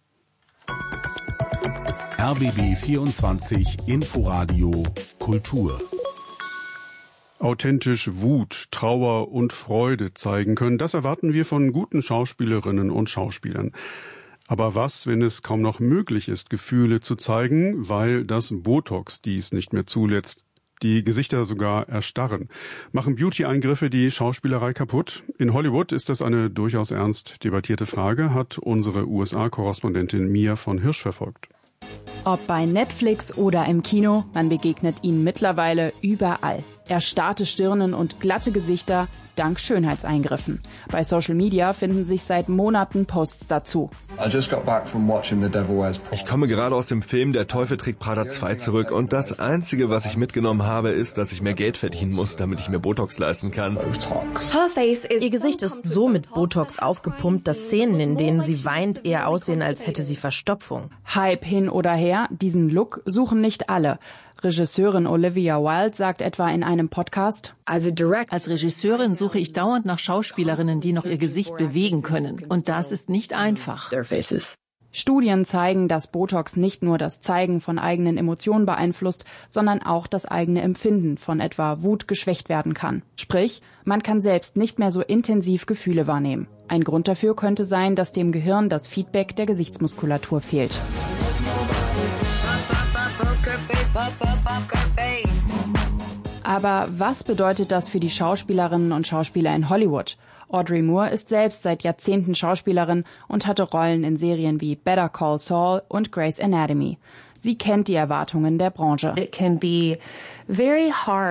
R B B vierundzwanzig Inforadio Kultur. Authentisch Wut, Trauer und Freude zeigen können, das erwarten wir von guten Schauspielerinnen und Schauspielern. Aber was, wenn es kaum noch möglich ist, Gefühle zu zeigen, weil das Botox dies nicht mehr zulässt? Die Gesichter sogar erstarren. Machen Beauty-Eingriffe die Schauspielerei kaputt? In Hollywood ist das eine durchaus ernst debattierte Frage, hat unsere U S A-Korrespondentin Mia von Hirsch verfolgt. Ob bei Netflix oder im Kino, man begegnet ihnen mittlerweile überall. Erstarrte Stirnen und glatte Gesichter dank Schönheitseingriffen. Bei Social Media finden sich seit Monaten Posts dazu. Ich komme gerade aus dem Film Der Teufel trägt Prada zwei zurück und das Einzige, was ich mitgenommen habe, ist, dass ich mehr Geld verdienen muss, damit ich mir Botox leisten kann. Ihr Gesicht ist so mit Botox aufgepumpt, dass Szenen, in denen sie weint, eher aussehen, als hätte sie Verstopfung. Hype hin oder her, diesen Look suchen nicht alle. Regisseurin Olivia Wilde sagt etwa in einem Podcast: Als Regisseurin suche ich dauernd nach Schauspielerinnen, die noch ihr Gesicht bewegen können. Und das ist nicht einfach. Studien zeigen, dass Botox nicht nur das Zeigen von eigenen Emotionen beeinflusst, sondern auch das eigene Empfinden von etwa Wut geschwächt werden kann. Sprich, man kann selbst nicht mehr so intensiv Gefühle wahrnehmen. Ein Grund dafür könnte sein, dass dem Gehirn das Feedback der Gesichtsmuskulatur fehlt. Aber was bedeutet das für die Schauspielerinnen und Schauspieler in Hollywood? Audrey Moore ist selbst seit Jahrzehnten Schauspielerin und hatte Rollen in Serien wie Better Call Saul und Grey's Anatomy. Sie kennt die Erwartungen der Branche. It can be very hard.